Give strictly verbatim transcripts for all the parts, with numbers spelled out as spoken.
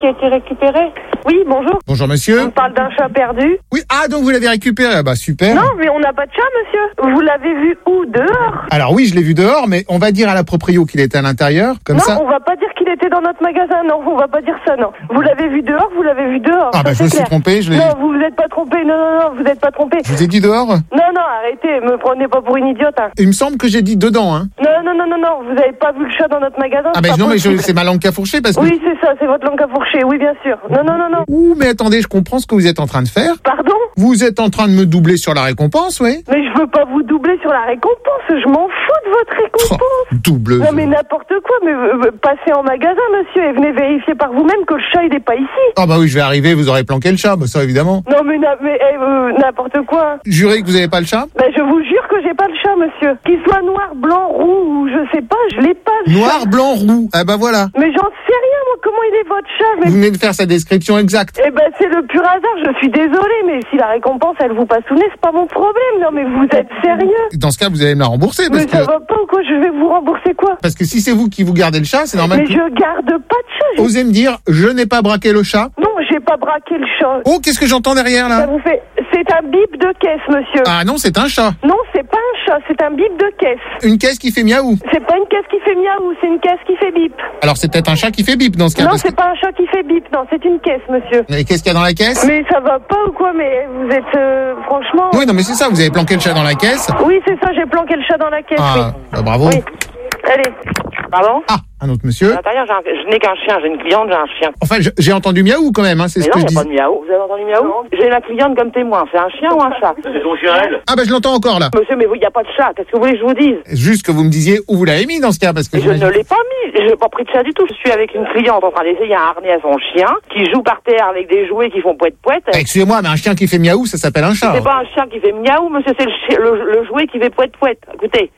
qui a été récupéré. Oui, bonjour. Bonjour monsieur. On parle d'un chat perdu. Oui, ah donc vous l'avez récupéré, ah bah super. Non, mais on n'a pas de chat, monsieur. Vous l'avez vu où? Dehors? Alors oui, je l'ai vu dehors, mais on va dire à la proprio qu'il était à l'intérieur, comme non, ça. Non, on va pas dire qu'il était dans notre magasin, non, on va pas dire ça, non. Vous l'avez vu dehors, vous l'avez vu dehors. Ah bah je me suis trompé, je l'ai... Non, vous vous êtes pas trompé, non, non, non, vous êtes pas trompé. Je vous ai dit dehors? Non, non, arrêtez, me prenez pas pour une idiote, hein. Il me semble que j'ai dit dedans, hein. Non, non, non, non, non, vous avez pas vu le chat dans notre magasin? Ah bah non, mais je, c'est ma langue à fourcher parce que... Oui, c'est ça, c'est votre langue à fourcher, oui, bien sûr. Non, non, non, non. Ouh, mais attendez, je comprends ce que vous êtes en train de faire. Pardon? Vous êtes en train de me doubler sur la récompense, oui. Mais je veux pas vous doubler sur la récompense, je m'en fous de votre récompense. Oh, doubleuse. Non mais n'importe quoi, mais euh, passez en magasin, monsieur, et venez vérifier par vous-même que le chat il est pas ici. Ah bah oui, je vais arriver, vous aurez planqué le chat, bah ça évidemment. Non mais, na- mais eh, euh, n'importe quoi. Jurez que vous avez pas le chat? Ben je vous jure que j'ai pas le chat, monsieur. Qu'il soit noir, blanc, roux ou je sais pas, je l'ai pas. Le Noir, chat. blanc, roux. Ah bah voilà. Mais j'en sais rien, moi, comment il est votre chat. Mais... Vous venez de faire sa description exacte. Eh ben c'est le pur hasard, je suis désolée, mais si la récompense elle vous passe sous le nez, c'est pas mon problème. Non mais vous êtes sérieux? Dans ce cas, vous allez me la rembourser parce Mais ça que... va pas ou quoi? Je vais vous rembourser quoi? Parce que si c'est vous qui vous gardez le chat, c'est normal Mais que... je garde pas de chat. j'ai- Osez me dire, je n'ai pas braqué le chat. Non, j'ai pas braqué le chat. Oh, qu'est-ce que j'entends derrière Ça là? vous fait... C'est un bip de caisse, monsieur. Ah non, c'est un chat. Non, c'est pas un chat, c'est un bip de caisse. Une caisse qui fait miaou. C'est pas une caisse qui fait miaou, c'est une caisse qui fait bip. Alors c'est peut-être un chat qui fait bip dans ce cas. Non, parce c'est pas un chat qui fait bip, non, c'est une caisse, monsieur. que... Et qu'est-ce qu'il y a dans la caisse? Mais ça va pas ou quoi? Mais vous êtes... euh, franchement... Oui, non mais c'est ça, vous avez planqué le chat dans la caisse. Oui, c'est ça, j'ai planqué le chat dans la caisse, Ah, oui. bah, bravo. Oui. Allez. Pardon? Ah, un autre monsieur. À l'intérieur, j'ai un- je n'ai qu'un chien, j'ai une cliente, j'ai un chien. Enfin, je- j'ai entendu miaou quand même, hein, c'est Mais ce non, que il je n'y a dis. pas de miaou. Vous avez entendu miaou? J'ai la cliente comme témoin. C'est un chien ou un chat? C'est ton chien, elle? Ah bah je l'entends encore là. Monsieur, mais il n'y a pas de chat. Qu'est-ce que vous voulez que je vous dise? Juste que vous me disiez où vous l'avez mis dans ce cas, parce que Je ne j'imagine- l'ai pas mis. Je n'ai pas pris de chat du tout. Je suis avec une cliente en train d'essayer un harnais à son chien qui joue par terre avec des jouets qui font poète-poète. Ah, excusez-moi, mais un chien qui fait miaou, ça s'appelle un chat. C'est pas un chien qui fait miaou, monsieur, c'est le, chi- le, le jouet qui fait poète-poète. Écoutez.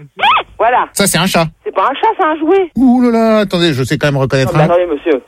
Voilà. Ça c'est un chat. C'est pas un chat, c'est un jouet. Ouh là là, attendez, je sais quand même reconnaître Non, mais un. attendez, monsieur.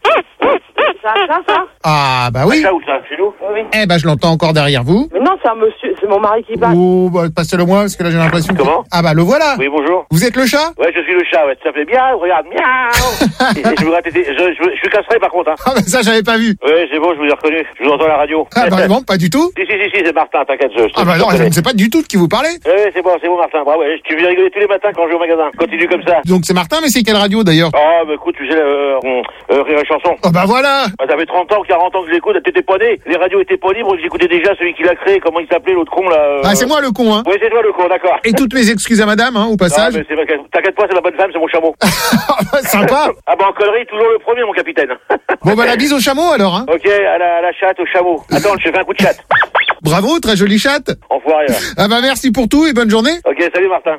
C'est un chat, ça? Ah bah oui. Ça ou ça, chez nous? Oui, oui. Eh bah je l'entends encore derrière vous. Mais non, c'est un monsieur, c'est mon mari qui parle. Oh bah passez-le moi, parce que là j'ai l'impression que... Comment? Ah bah le voilà. Oui, bonjour. Vous êtes le chat? Ouais, je suis le chat, ouais, ça fait bien, regarde, miaou. et, et je me gratte, je, je, je suis castré par contre, hein. Ah bah ça j'avais pas vu. Ouais, c'est bon, je vous ai reconnu. Je vous entends à la radio. Ah bah non, pas du tout. Si, si, si, si, c'est Martin, t'inquiète, je, je te Ah bah je non, te je reconnais. ne sais pas du tout de qui vous parlez. Ouais, c'est bon, c'est bon, Martin, bravo. Ouais, tu viens rigoler tous les matins quand je vais au magasin. Continue comme ça. Donc c'est Martin, mais c'est quelle radio d'ailleurs? Oh, bah écoute, tu sais, euh, euh, euh, Rire et Chanson. Oh bah voilà. Bah, ça fait trente ans, quarante ans que je l'écoute, t'étais pas né. Les radios étaient pas libres, j'écoutais déjà celui qui l'a créé, comment il s'appelait, l'autre con, là. euh... Ah c'est moi le con, hein. Ouais, c'est toi le con, d'accord. Et toutes mes excuses à madame, hein, au Non, passage. mais c'est pas... T'inquiète pas, c'est ma bonne femme, c'est mon chameau. Sympa. Ah bah en connerie, toujours le premier, mon capitaine. Bon bah la bise au chameau alors, hein. Ok, à la, à la chatte, au chameau. Attends, je fais un coup de chatte. Bravo, très jolie chatte. Enfoiré, là. Ah bah merci pour tout et bonne journée. Ok, salut Martin.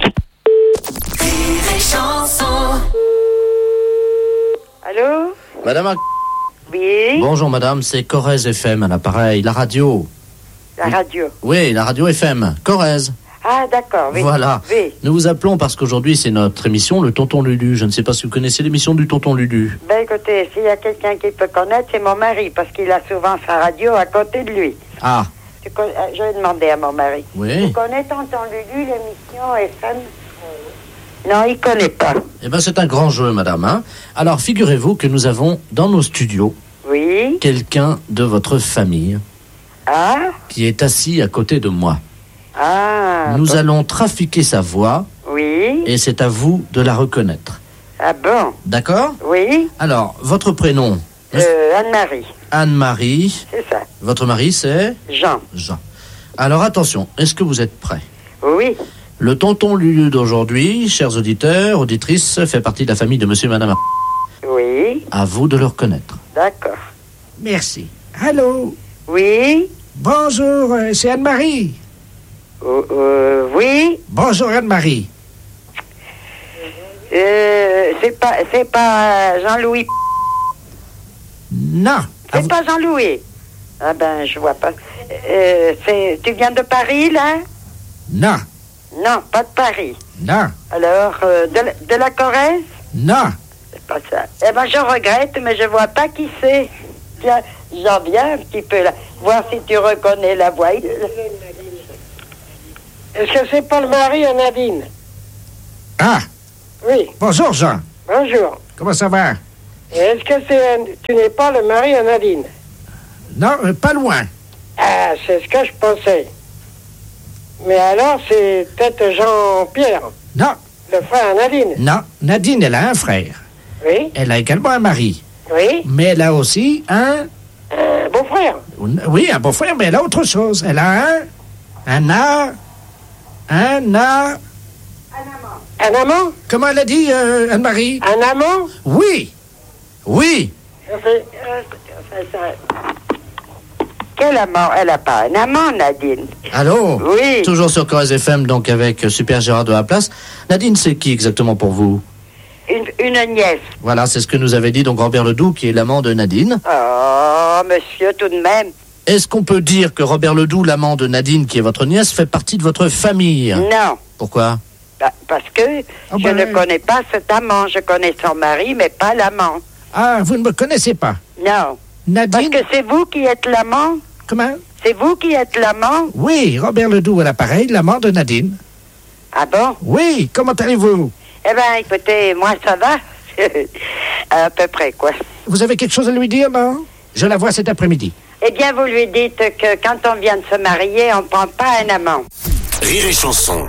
Rire et chanson. Allô? Madame, Ar- Oui? bonjour madame, c'est Corrèze F M à l'appareil, la radio. La radio. Oui, la radio F M, Corrèze. Ah, d'accord, oui. Voilà. Oui. Nous vous appelons parce qu'aujourd'hui c'est notre émission, le Tonton Lulu. Je ne sais pas si vous connaissez l'émission du Tonton Lulu. Ben écoutez, s'il y a quelqu'un qui peut connaître, c'est mon mari, parce qu'il a souvent sa radio à côté de lui. Ah, Tu con- euh, Je vais demander à mon mari. oui. Tu connais Tonton Lulu, l'émission F M? Non, il connaît pas. Eh bien c'est un grand jeu madame. Hein. Alors figurez-vous que nous avons dans nos studios Oui. quelqu'un de votre famille Ah? qui est assis à côté de moi. Ah. Nous bon. allons trafiquer sa voix Oui. et c'est à vous de la reconnaître. Ah bon? D'accord? Oui. Alors, votre prénom? Euh, Anne-Marie. Anne-Marie. C'est ça. Votre mari, c'est Jean. Jean. Alors attention, est-ce que vous êtes prêts? Oui. Le tonton Lulu d'aujourd'hui, chers auditeurs, auditrices, fait partie de la famille de monsieur et madame. Oui. À vous de le reconnaître. D'accord. Merci. Allô? Oui. Bonjour, euh, c'est Anne-Marie. Euh, euh, oui. Bonjour Anne-Marie. Euh, c'est pas, c'est pas Jean-Louis. Non. C'est à vous- pas Jean-Louis. Ah ben, je vois pas. Euh, c'est, tu viens de Paris, là? Non. Non, pas de Paris. Non. Alors, euh, de, la- de la Corrèze? Non. C'est pas ça. Eh ben, je regrette, mais je vois pas qui c'est. Tiens, j'en viens un petit peu là. Voir si tu reconnais la voix. Est-ce que c'est pas le mari à Nadine? Ah, Oui. bonjour Jean. Bonjour. Comment ça va? Et est-ce que c'est un- tu n'es pas le mari à Nadine? Non, euh, pas loin. Ah, c'est ce que je pensais. Mais alors, c'est peut-être Jean-Pierre, Non, le frère à Nadine. non. Nadine, elle a un frère. Oui, Elle a également un mari. oui, Mais elle a aussi un... un beau-frère. Oui, un beau-frère, mais elle a autre chose. Elle a un... Un a... Un a... Un amant? Comment elle a dit, euh, Anne-Marie? Un amant? Oui. Oui. Ça fait- euh, ça- ça- Quel amant? Elle n'a pas un amant, Nadine. Allô? Oui. Toujours sur Corrèze F M, donc avec euh, Super Gérard de la Place. Nadine, c'est qui exactement pour vous? Une, une nièce. Voilà, c'est ce que nous avait dit donc Robert Ledoux, qui est l'amant de Nadine. Oh, monsieur, tout de même. Est-ce qu'on peut dire que Robert Ledoux, l'amant de Nadine, qui est votre nièce, fait partie de votre famille? Non. Pourquoi? Bah, parce que Ah je ben, ne connais pas cet amant. Je connais son mari, mais pas l'amant. Ah, vous ne me connaissez pas. Non. Parce Nadine... que c'est vous qui êtes l'amant. Comment? C'est vous qui êtes l'amant. Oui, Robert Ledoux à l'appareil, l'amant de Nadine. Ah bon? Oui, comment allez-vous? Eh ben, écoutez, moi, ça va. À peu près, quoi. Vous avez quelque chose à lui dire, non? Je la vois cet après-midi. Eh bien, vous lui dites que quand on vient de se marier, on prend pas un amant. Rire et chanson.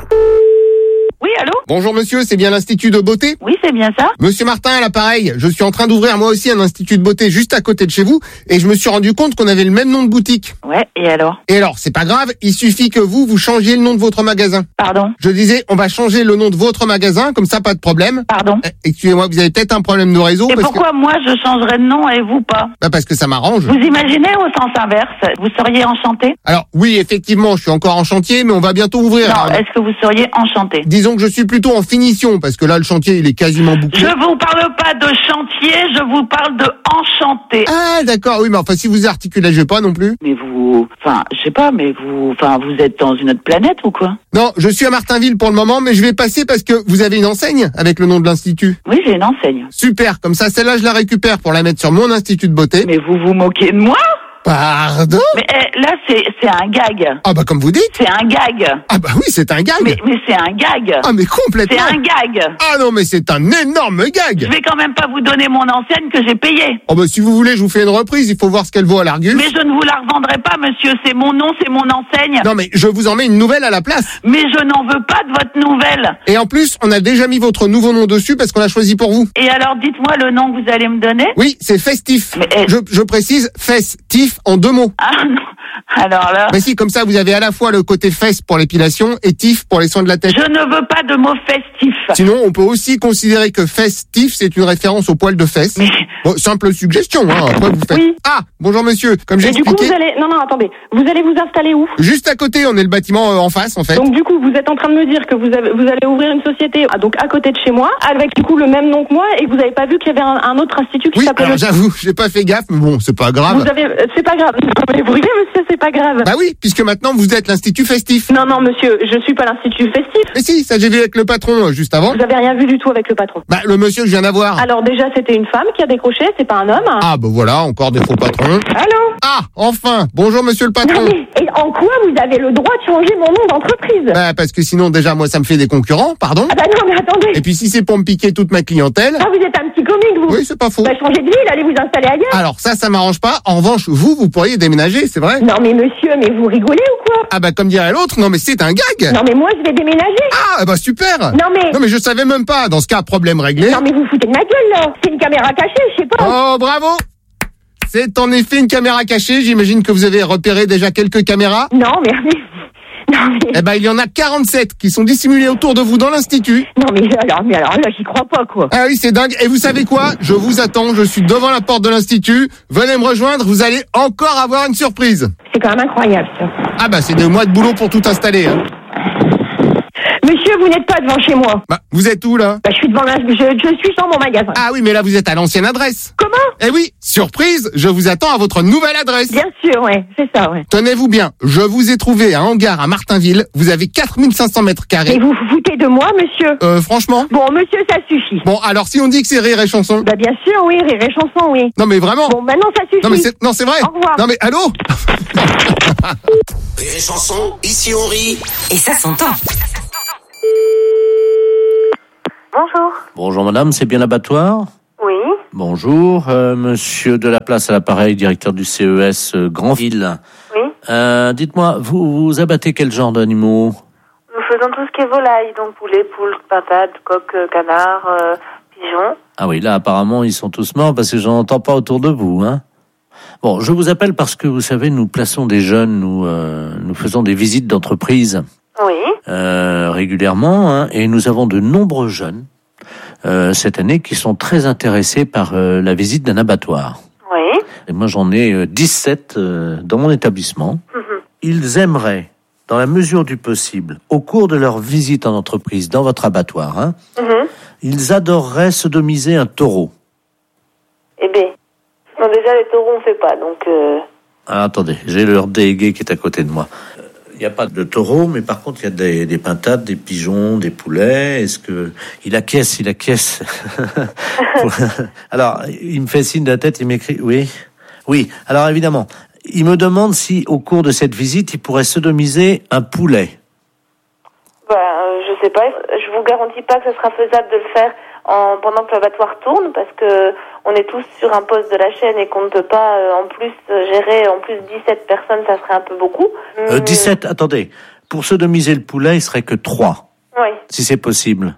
Oui, allô? Bonjour monsieur, c'est bien l'Institut de beauté? Oui, c'est bien ça. Monsieur Martin à l'appareil, je suis en train d'ouvrir moi aussi un institut de beauté juste à côté de chez vous et je me suis rendu compte qu'on avait le même nom de boutique. Ouais, et alors? Et alors, c'est pas grave, il suffit que vous, vous changiez le nom de votre magasin. Pardon? Je disais, on va changer le nom de votre magasin, comme ça pas de problème. Pardon? Eh, excusez-moi, vous avez peut-être un problème de réseau Et parce pourquoi que... moi je changerais de nom et vous pas? Bah parce que ça m'arrange. Vous imaginez au sens inverse? Vous seriez enchanté? Alors oui, effectivement, je suis encore en chantier, mais on va bientôt ouvrir. Non, Alors, est-ce que vous seriez enchanté? disons que je suis plutôt en finition, parce que là, le chantier, il est quasiment bouclé. Je vous parle pas de chantier, je vous parle de enchanté. Ah, d'accord, oui, mais enfin, si vous articulez, je vais pas non plus. Mais vous, enfin, je sais pas, mais vous, enfin, vous êtes dans une autre planète ou quoi? Non, je suis à Martinville pour le moment, mais je vais passer parce que vous avez une enseigne avec le nom de l'institut. Oui, j'ai une enseigne. Super, comme ça, celle-là, je la récupère pour la mettre sur mon institut de beauté. Mais vous vous moquez de moi? Pardon? Mais eh, là, c'est c'est un gag. Ah bah comme vous dites. C'est un gag. Ah bah oui, c'est un gag. Mais, mais c'est un gag. Ah mais complètement. C'est un gag. Ah non, mais c'est un énorme gag. Je vais quand même pas vous donner mon enseigne que j'ai payée. Oh bah si vous voulez, je vous fais une reprise, il faut voir ce qu'elle vaut à l'Argus. Mais je ne vous la revendrai pas, monsieur. C'est mon nom, c'est mon enseigne. Non mais je vous en mets une nouvelle à la place. Mais je n'en veux pas de votre nouvelle. Et en plus, on a déjà mis votre nouveau nom dessus parce qu'on l'a choisi pour vous. Et alors, dites-moi le nom que vous allez me donner. Oui, c'est festif. Mais, eh, je, je précise, festif en deux mots. Ah non. Alors là, Mais si, comme ça, vous avez à la fois le côté fesse pour l'épilation et tif pour les soins de la tête. je ne veux pas de mots festifs. Sinon, on peut aussi considérer que festif, c'est une référence au poil de fesse. Mais Bon, simple suggestion, hein. Après, vous faites. Oui. Ah, bonjour monsieur. Comme j'ai Et du coup, expliqué, vous allez... Non, non, attendez. Vous allez vous installer où? juste à côté, on est le bâtiment euh, en face, en fait. Donc du coup, vous êtes en train de me dire que vous, avez, vous allez ouvrir une société ah, donc à côté de chez moi, avec du coup le même nom que moi, et que vous n'avez pas vu qu'il y avait un, un autre institut qui Oui, s'appelle... alors le- j'avoue, j'ai pas fait gaffe, mais bon, c'est pas grave. Vous avez... euh, C'est pas grave. Non, mais vous rigolez, monsieur, c'est pas grave. Bah oui, puisque maintenant vous êtes l'institut festif. Non, non, monsieur, je suis pas l'institut festif. Mais si, ça j'ai vu avec le patron euh, juste avant. Vous avez rien vu du tout avec le patron. Bah le monsieur que je viens d'avoir. Alors déjà, c'était une femme qui a décroché, c'est pas un homme. Ah bah voilà, encore des faux patrons. Allô? Ah, enfin, bonjour monsieur le Non patron. mais, et en quoi vous avez le droit de changer mon nom d'entreprise? Bah parce que sinon déjà moi ça me fait des concurrents, pardon. Ah bah non, mais attendez. Et puis si c'est pour me piquer toute ma clientèle, Ah, vous êtes un petit comique, vous. oui c'est pas faux. Bah changez de ville, allez vous installer ailleurs. Alors ça, ça m'arrange pas. En revanche, vous, vous pourriez déménager, c'est vrai. Non mais monsieur, mais vous rigolez ou quoi? Ah bah comme dirait l'autre, non mais c'est un gag. Non mais moi je vais déménager. Ah bah super. Non mais... Non mais je savais même pas. Dans ce cas, problème réglé. Non mais vous foutez de ma gueule là. C'est une caméra cachée, je sais pas. Oh bravo. C'est en effet une caméra cachée. J'imagine que vous avez repéré déjà quelques caméras. Non mais... Non mais... Eh ben il y en a quarante-sept qui sont dissimulées autour de vous dans l'institut. Non mais alors, mais alors là j'y crois pas quoi. Ah oui, c'est dingue. Et vous savez quoi? Je vous attends. Je suis devant la porte de l'institut. Venez me rejoindre. Vous allez encore avoir une surprise. C'est quand même incroyable ça. Ah bah c'est des mois de boulot pour tout installer. Hein. Monsieur, vous n'êtes pas devant chez moi. Bah vous êtes où là? Bah je suis devant la... Je, je suis dans mon magasin. Ah oui, mais là vous êtes à l'ancienne adresse. Comment? Eh oui, surprise, je vous attends à votre nouvelle adresse. Bien sûr, ouais, c'est ça, ouais. Tenez-vous bien, je vous ai trouvé un hangar à Martinville. Vous avez quatre mille cinq cents mètres carrés. Et vous vous foutez de moi, monsieur? Euh, franchement? Bon, monsieur, ça suffit. Bon, alors si on dit que c'est rire et chanson. Bah bien sûr, oui, rire et chanson, oui. Non mais vraiment. Bon, maintenant ça suffit. Non mais c'est, non c'est vrai. Au revoir. Non mais allô? Rire et chanson, ici on rit. Et ça s'entend. Bonjour. Bonjour madame, c'est bien l'abattoir? Oui. Bonjour, euh, monsieur Delaplace à l'appareil, directeur du C E S euh, Grandville. Oui. Euh, dites-moi, vous, vous abattez quel genre d'animaux? Nous faisons tout ce qui est volaille, donc poulet, poule, pintade, coq, euh, canard, euh, pigeon. Ah oui, là apparemment ils sont tous morts parce que j'en entends pas autour de vous, hein. Bon, je vous appelle parce que vous savez, nous plaçons des jeunes, nous euh, nous faisons des visites d'entreprise Oui. euh, régulièrement, hein, et nous avons de nombreux jeunes euh, cette année qui sont très intéressés par euh, la visite d'un abattoir. Oui. Et moi j'en ai euh, dix-sept euh, dans mon établissement. Mhm. Ils aimeraient, dans la mesure du possible, au cours de leur visite en entreprise dans votre abattoir, hein, Mhm. ils adoreraient sodomiser un taureau. Eh bien, non, déjà les taureaux on fait pas, donc... Euh... Ah, attendez, j'ai leur délégué qui est à côté de moi. Il n'y a pas de taureau, mais par contre, il y a des, des pintades, des pigeons, des poulets. Est-ce que... Il acquiesce, il acquiesce. Alors, il me fait signe de la tête, il m'écrit... Oui, oui. Alors, évidemment, il me demande si, au cours de cette visite, il pourrait sodomiser un poulet. Bah, euh, je sais pas, je vous garantis pas que ce sera faisable de le faire en, pendant que l'abattoir tourne, parce que on est tous sur un poste de la chaîne et qu'on ne peut pas euh, en plus euh, gérer en plus dix-sept personnes, ça serait un peu beaucoup. Euh, dix-sept, attendez. Pour sodomiser le poulet, il serait que trois. Oui. Si c'est possible.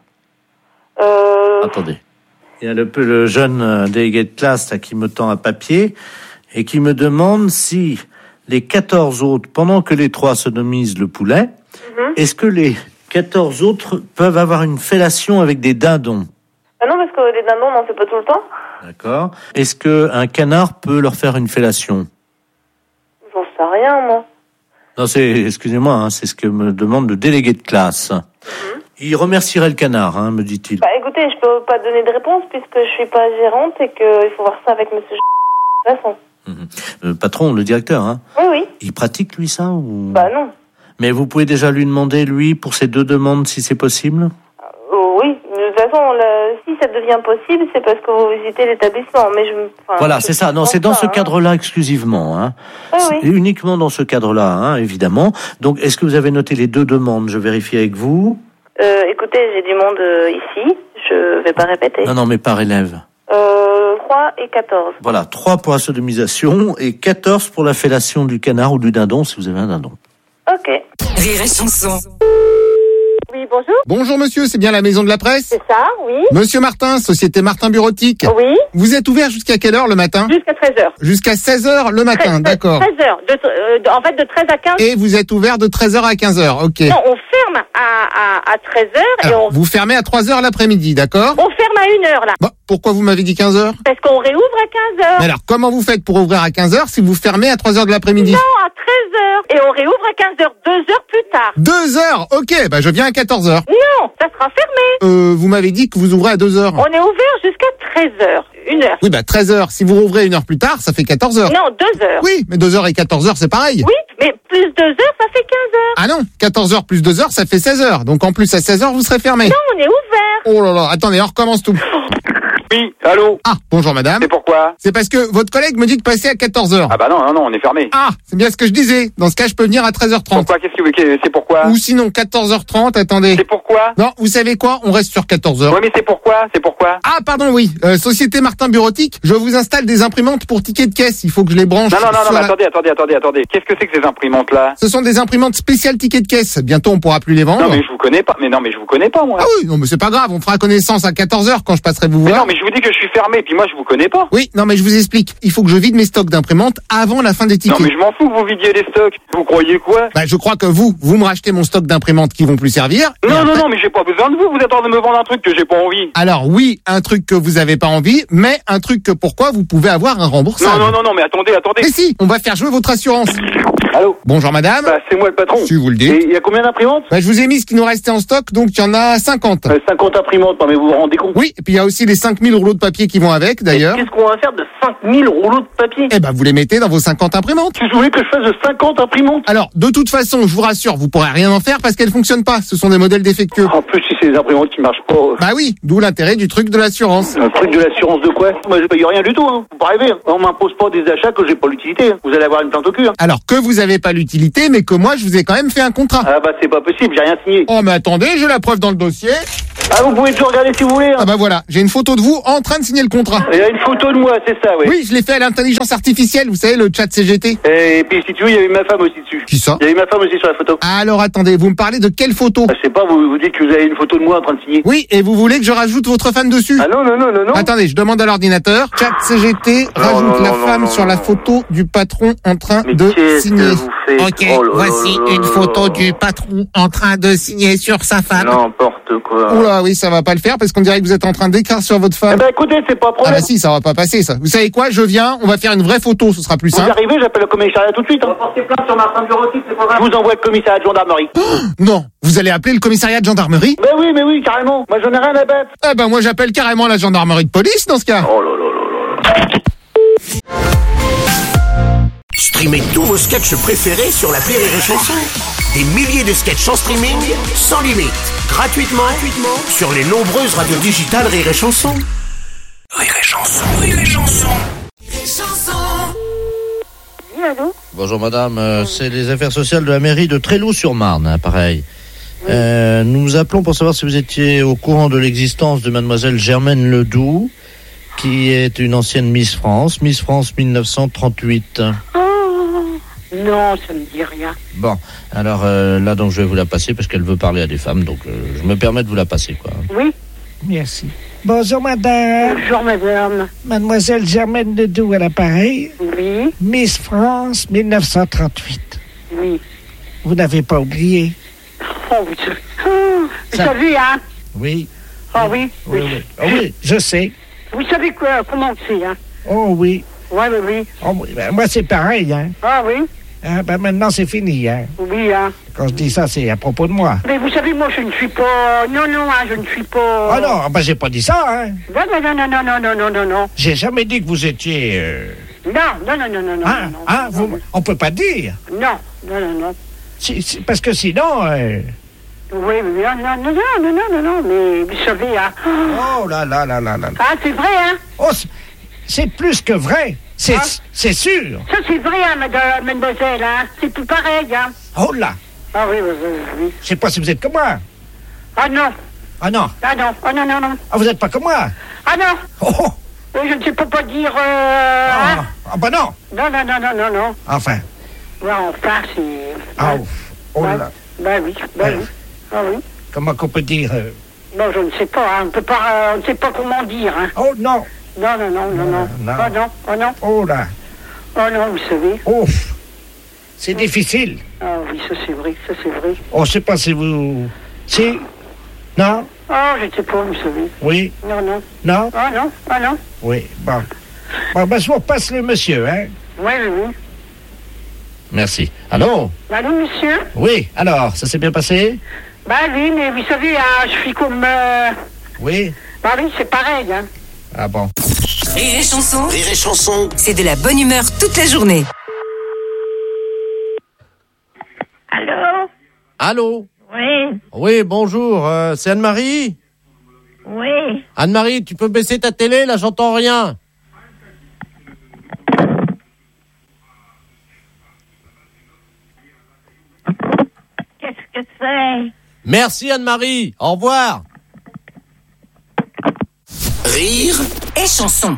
Euh... Attendez. Il y a le, le jeune euh, délégué de classe là, qui me tend un papier et qui me demande si les quatorze autres, pendant que les trois sodomisent le poulet, mm-hmm. est-ce que les quatorze autres peuvent avoir une fellation avec des dindons? Ah non, parce que les dindons, on n'en fait pas tout le temps. D'accord. Est-ce qu'un canard peut leur faire une fellation? J'en sais rien, moi. Non, c'est, excusez-moi, hein, c'est ce que me demande le délégué de classe. Mm-hmm. Il remercierait le canard, hein, me dit-il. Bah écoutez, je peux pas donner de réponse puisque je suis pas gérante et qu'il faut voir ça avec monsieur de toute façon. Mmh. Le patron, le directeur, hein. Oui, oui. Il pratique, lui, ça ou... Bah non. Mais vous pouvez déjà lui demander, lui, pour ces deux demandes, si c'est possible? Oh, oui, de toute façon, le... si ça devient possible, c'est parce que vous visitez l'établissement. Mais je, enfin, voilà, je c'est ça. Non, c'est dans pas, ce hein. cadre-là exclusivement. Hein. Oui, oui. C'est uniquement dans ce cadre-là, hein, évidemment. Donc, est-ce que vous avez noté les deux demandes? Je vérifie avec vous. Euh, écoutez, j'ai du monde euh, ici. Je vais pas répéter. Non, non, mais par élève. Euh, trois et quatorze. Voilà, trois pour la sodomisation et quatorze pour la fellation du canard ou du dindon, si vous avez un dindon. Ok. Rire et chanson. Oui, bonjour. Bonjour monsieur, c'est bien la maison de la presse? C'est ça, oui. Monsieur Martin, société Martin Bureautique. Oui. Vous êtes ouvert jusqu'à quelle heure le matin? Jusqu'à treize heures. Jusqu'à seize heures le matin, d'accord. treize heures. De, euh, de- en fait, de treize à quinze. Et vous êtes ouvert de treize heures à quinze heures, ok. Non, on ferme à, à, à treize heures et Alors, on, vous fermez à trois heures l'après-midi, d'accord? on ferme à une heure, là. Bon, pourquoi vous m'avez dit quinze heures? Parce qu'on réouvre à quinze heures. Mais alors, comment vous faites pour ouvrir à quinze heures si vous fermez à trois heures de l'après-midi? Non, à treize heures. Et on réouvre à quinze heures, deux heures plus tard. deux heures, ok, bah je viens à quatorze heures. Non, ça sera fermé. Euh, vous m'avez dit que vous ouvrez à deux heures. On est ouvert jusqu'à treize heures. Une heure. Oui, bah treize heures. Si vous rouvrez une heure plus tard, ça fait quatorze heures. Non, deux heures. Oui, mais deux heures et quatorze heures, c'est pareil. Oui, mais plus deux heures, ça fait quinze heures. Ah non, quatorze heures plus deux heures, ça fait seize heures. Donc en plus, à seize heures, vous serez fermé. Non, on est ouvert. Oh là là, attendez, on recommence tout. Oui, allô? Ah, bonjour madame. C'est pourquoi? C'est parce que votre collègue me dit de passer à quatorze heures. Ah bah non, non, non, on est fermé. Ah, c'est bien ce que je disais. Dans ce cas, je peux venir à treize heures trente. Pourquoi? Qu'est-ce que vous... C'est pourquoi? Ou sinon, quatorze heures trente, attendez. C'est pourquoi? Non, vous savez quoi? On reste sur quatorze heures. Ouais, mais c'est pourquoi? C'est pourquoi? Ah, pardon, oui. Euh, Société Martin Bureautique, je vous installe des imprimantes pour tickets de caisse. Il faut que je les branche. Non, non, non, non, sur mais la- attendez, attendez, attendez, attendez. Qu'est-ce que c'est que ces imprimantes-là? Ce sont des imprimantes spéciales tickets de caisse. Bientôt, on pourra plus les vendre. Non, mais je vous connais pas. Mais non, mais je vous connais pas, moi. Ah oui, non, mais c'est pas grave. On fera connaissance à quatorze heures quand je passerai vous Mais voir. non, mais je vous dis que je suis fermé, puis moi, je vous connais pas. Oui, non, mais je vous explique. Il faut que je vide mes stocks d'imprimantes avant la fin des tickets. Non, mais je m'en fous que vous vidiez les stocks. Vous croyez quoi? Bah, je crois que vous, vous me rachetez mon stock d'imprimantes qui vont plus servir. Et Non, non, après- non, mais j'ai pas besoin de vous. Vous êtes en train de me vendre un truc que j'ai pas envie. Alors oui, un truc que vous avez pas envie, mais un truc que pourquoi vous pouvez avoir un remboursable. Non, non, non, non, mais attendez, attendez. Mais si, on va faire jouer votre assurance. Allô? Bonjour madame. Bah, c'est moi le patron. Si vous le Et dites. il y a combien d'imprimantes? Bah, je vous ai mis ce qui nous restait en stock, donc il y en a cinquante. Euh, cinquante imprimantes, non, mais vous vous rendez compte? Oui, et puis il y a aussi les cinq mille rouleaux de papier qui vont avec, d'ailleurs. Qu'est-ce qu'on va faire de cinq mille rouleaux de papier? Eh ben, vous les mettez dans vos cinquante imprimantes. Tu voulais que je fasse de cinquante imprimantes? Alors, de toute façon, je vous rassure, vous pourrez rien en faire parce qu'elles fonctionnent pas. Ce sont des modèles défectueux. En plus, si c'est des imprimantes qui marchent pas. euh, Bah oui, d'où l'intérêt du truc de l'assurance. Un truc de l'assurance de quoi? Moi, je paye rien du tout, hein. Faut pas rêver. On m'impose pas des achats que j'ai pas l'utilité. Vous allez avoir une plante au cul, hein. Alors, que vous avez pas l'utilité, mais que moi, je vous ai quand même fait un contrat. Ah bah c'est pas possible, j'ai rien signé. Oh, mais attendez, j'ai la preuve dans le dossier. Ah, vous pouvez toujours regarder si vous voulez. Hein. Ah bah voilà, j'ai une photo de vous en train de signer le contrat. Il y a une photo de moi, c'est ça, oui. Oui, je l'ai fait à l'intelligence artificielle, vous savez, le chat C G T. Et puis si tu veux, il y avait ma femme aussi dessus. Qui ça? Il y avait ma femme aussi sur la photo. Alors attendez, vous me parlez de quelle photo? Ah, je sais pas, vous, vous dites que vous avez une photo de moi en train de signer. Oui, et vous voulez que je rajoute votre femme dessus? Ah non, non, non, non, non. Attendez, je demande à l'ordinateur. Chat C G T, non, rajoute non, la non, femme non, sur non, la non. photo du patron en train Mais de qu'est-ce signer. que vous faites? Ok, Oh là voici là une là photo là. du patron en train de signer sur sa femme. N'importe quoi. Oula, oui, ça va pas le faire parce qu'on dirait que vous êtes en train d'écrire sur votre Eh femme. ben écoutez, c'est pas un Ah problème. bah si, ça va pas passer ça. Vous savez quoi? Je viens, on va faire une vraie photo, ce sera plus Vous simple. arrivez, j'appelle le commissariat tout de suite. Hein. On va porter plainte sur ma femme bureautique, c'est pas grave. Je vous envoie le commissariat de gendarmerie. Non, vous allez appeler le commissariat de gendarmerie? Ben oui, mais oui, carrément. Moi j'en ai rien à battre. Ah bah moi j'appelle carrément la gendarmerie de police dans ce cas. Oh là là là là là. Streamez tous vos sketchs préférés sur l'appli Rire et Chanson. Des milliers de sketchs en streaming, sans limite, gratuitement, gratuitement sur les nombreuses radios digitales Rire et Chanson. Rire et Chanson, Rire et Chanson. Rire et Chanson. Oui, allô? Bonjour madame, euh, c'est les affaires sociales de la mairie de Tréloux-sur-Marne, hein, pareil. Euh, nous vous appelons pour savoir si vous étiez au courant de l'existence de mademoiselle Germaine Ledoux, qui est une ancienne Miss France, Miss France mille neuf cent trente-huit. Oh, non, ça me dit rien. Bon, alors euh, là donc je vais vous la passer parce qu'elle veut parler à des femmes, donc euh, je me permets de vous la passer, quoi. Oui? Merci. Bonjour, madame. Bonjour, madame. Mademoiselle Germaine Ledoux à l'appareil. Oui? Miss France mille neuf cent trente-huit. Oui. Vous n'avez pas oublié? Oh, vous savez, oh, vous Ça- savez, hein? Oui. Ah oui? Oui, oui. Oh, oui, je sais. Vous savez quoi, comment c'est, hein? Oh oui. Oui, oui, oui. Oh, oui. Ben, moi, c'est pareil, hein. Ah oui? Ah, ben, maintenant, c'est fini, hein. Oui, hein. Quand je dis ça, c'est à propos de moi. Mais vous savez, moi, je ne suis pas... Non, non, hein, je ne suis pas... Ah non, ben, j'ai pas dit ça, hein. Non, non, non, non, non, non, non, non, non, non. J'ai jamais dit que vous étiez... euh, Non, non, non, non, non, non, Hein, non, hein, non, vous... On peut pas dire. non, non, non, non. Si- si- parce que sinon... euh, Oui, oui, non, non, non, non, non, non, non, mais vous savez, hein... Oh là là là là là. Ah, c'est vrai, hein? Oh, c'est- c'est plus que vrai. C'est Hein? c'est sûr. Ça, c'est vrai, hein, madame, mademoiselle, hein? C'est tout pareil, hein? Oh là. Ah oui, oui, oui, oui. Je sais pas si vous êtes comme moi. Ah non, Ah non. ah non, ah non, non, non. Ah, vous êtes pas comme moi. Ah non, Oh, oh. oui, je ne sais pas pas dire... Euh... Ah, hein? ah bah non. Non, non, non, non, non, non. Enfin. Ouais, enfin, c'est... Ah, Ouais. ouf. Oh Ouais. là. Bah oui, bah Ouais. oui. Ah oui. Comment qu'on peut dire euh, Non, je ne sais pas, hein. On peut pas, euh, on ne sait pas comment dire, hein. Oh non. Non, non, non, non, non. Non. Oh non, oh non, Oh là. oh non, vous savez. Ouf. C'est difficile. Ah oui, ça c'est vrai, ça c'est vrai. Oh, je sais pas si vous... Si? Non? Oh, je ne sais pas, vous savez. Oui? Non, non. Non? Ah non, ah non. Oui. Bon. Bon, ben, je vous repasse le monsieur, hein? Oui, oui, oui. Merci. Allô? Allô, monsieur? Oui, alors, ça s'est bien passé? Bah oui, mais vous savez, hein, je suis comme... Euh... Oui? Bah oui, c'est pareil, hein. Ah bon. Rire et Chanson, Rire et Chanson. c'est de la bonne humeur toute la journée. Allô? Allô? Oui, Oui, bonjour, euh, c'est Anne-Marie? oui. Anne-Marie, tu peux baisser ta télé, là, j'entends rien. Qu'est-ce que c'est? Merci Anne-Marie, au revoir. Rire Et Chanson.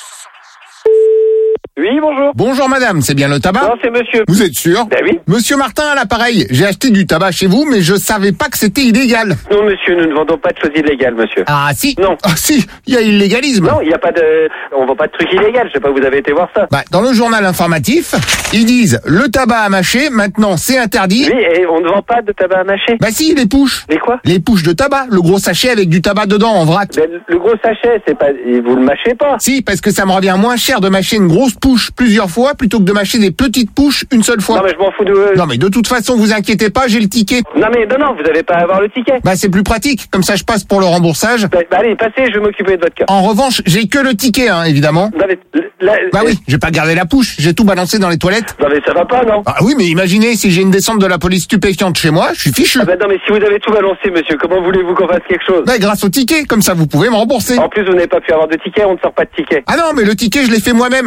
Oui, bonjour. Bonjour madame, c'est bien le tabac? Non, c'est monsieur. Vous êtes sûr? Ben oui. Monsieur Martin à l'appareil, j'ai acheté du tabac chez vous, mais je savais pas que c'était illégal. Non, monsieur, nous ne vendons pas de choses illégales, monsieur. Ah si? Non. Ah si, il y a illégalisme. Non, il n'y a pas de... On vend pas de trucs illégaux, je sais pas, vous avez été voir ça. Bah, dans le journal informatif, ils disent le tabac à mâcher, maintenant c'est interdit. Oui, et on ne vend pas de tabac à mâcher. Bah si, les pouches. Les quoi? Les pouches de tabac, le gros sachet avec du tabac dedans en vrac. Ben, le gros sachet, c'est pas... Vous le mâchez pas. Si, parce que ça me revient moins cher de mâcher une grosse pouche plusieurs fois plutôt que de mâcher des petites pouches une seule fois. Non, mais je m'en fous de... Non mais de toute façon, vous inquiétez pas, j'ai le ticket. Non, mais non, non, vous n'avez pas à avoir le ticket. Bah c'est plus pratique, comme ça je passe pour le remboursage. Bah, bah, allez, passez, je vais m'occuper de votre cas. En revanche, j'ai que le ticket, hein, évidemment. Non, mais... Là, Bah oui, j'ai pas gardé la pouche, j'ai tout balancé dans les toilettes. Non, mais ça va pas, non? Ah oui, mais imaginez si j'ai une descente de la police stupéfiante chez moi, je suis fichu. Ah bah non, mais si vous avez tout balancé, monsieur, comment voulez-vous qu'on fasse quelque chose? Bah grâce au ticket, comme ça vous pouvez me rembourser. En plus, vous n'avez pas pu avoir de ticket, on ne sort pas de ticket. Ah non, mais le ticket je l'ai fait moi-même. Ah, vous,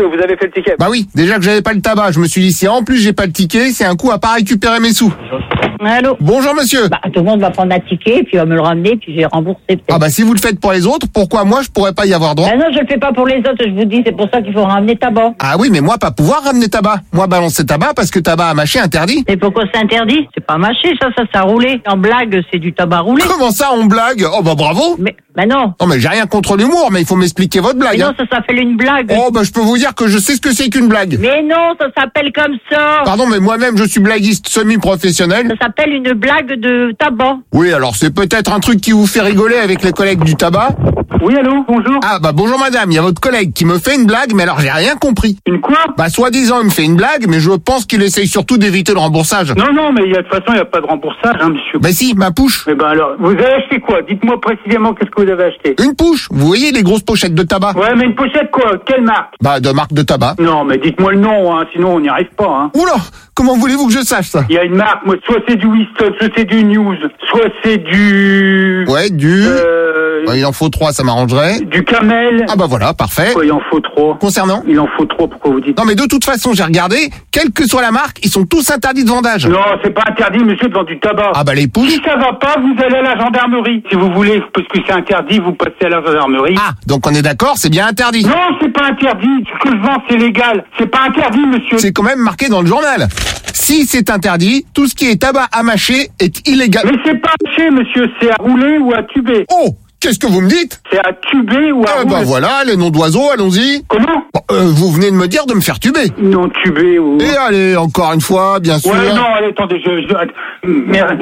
vous avez fait le ticket. Bah oui, déjà que j'avais pas le tabac, je me suis dit si en plus j'ai pas le ticket, c'est un coup à pas récupérer mes sous. Allô. Bonjour monsieur. Bah, tout le monde va prendre un ticket, puis va me le ramener, puis j'ai remboursé peut-être. Ah bah si vous le faites pour les autres, pourquoi moi je pourrais pas y avoir droit? Bah non, je le fais pas pour les autres, je vous dis, c'est pour ça qu'il faut ramener tabac. Ah oui, mais moi pas pouvoir ramener tabac. Moi balancer tabac parce que tabac à mâcher interdit. Et pourquoi c'est interdit? C'est pas mâché, ça, ça, ça roulé. En blague, c'est du tabac roulé. Comment ça, on blague? Oh bah bravo. Mais, bah non. Non mais j'ai rien contre l'humour, mais il faut m'expliquer votre blague. Mais non, hein. ça s'appelle une blague. Oh bah je peux vous dire que je sais ce que c'est qu'une blague. Mais non, ça s'appelle comme ça. Pardon, mais moi-même je suis blaguiste semi-professionnel. Ça s'appelle une blague de tabac. Oui, alors c'est peut-être un truc qui vous fait rigoler avec les collègues du tabac. Oui, allô, bonjour. Ah bah bonjour madame, il y a votre collègue qui me fait une blague, mais alors j'ai rien compris. Une quoi? Bah soi-disant il me fait une blague, mais je pense qu'il essaye surtout d'éviter le remboursage. Non, non, mais il y a, de toute façon, il n'y a pas de remboursage, hein, monsieur. Bah si, ma pouche. Mais ben alors, vous avez acheté quoi? Dites-moi précisément qu'est-ce que vous avez acheté. Une pouche, vous voyez les grosses pochettes de tabac? Ouais, mais une pochette quoi? Quelle marque? Bah de marque de tabac. Non, mais dites-moi le nom, hein, sinon on n'y arrive pas, hein. Oula, comment voulez-vous que je sache ça? Il y a une marque, moi, soit c'est du Winston, soit c'est du News, soit c'est du... Ouais, du... Euh... Bah, il en faut trois, ça m'arrangerait. Du Camel. Ah bah voilà, parfait. Quoi, il en faut trois. Concernant? Il en faut trois, pourquoi vous dites? Non mais de toute façon, j'ai regardé, quelle que soit la marque, ils sont tous interdits de vendage. Non, c'est pas interdit, monsieur, de vendre du tabac. Ah bah les pouches. Si ça va pas, vous allez à la gendarmerie. Si vous voulez, parce que c'est interdit, vous passez à la gendarmerie. Ah, donc on est d'accord, c'est bien interdit. Non, c'est pas interdit. Ce que je vends, c'est légal. C'est pas interdit, monsieur. C'est quand même marqué dans le journal. Si c'est interdit, tout ce qui est tabac à mâcher est illégal. Mais c'est pas à mâcher, monsieur, c'est à rouler ou à tuber. Oh, qu'est-ce que vous me dites? C'est à tuber ou à Ah rouler. bah voilà, les noms d'oiseaux, allons-y. Comment? Bon, euh, vous venez de me dire de me faire tuber. Non, tuber ou... Et allez, encore une fois, bien sûr. Ouais, non, allez, attendez, je... je... Merde.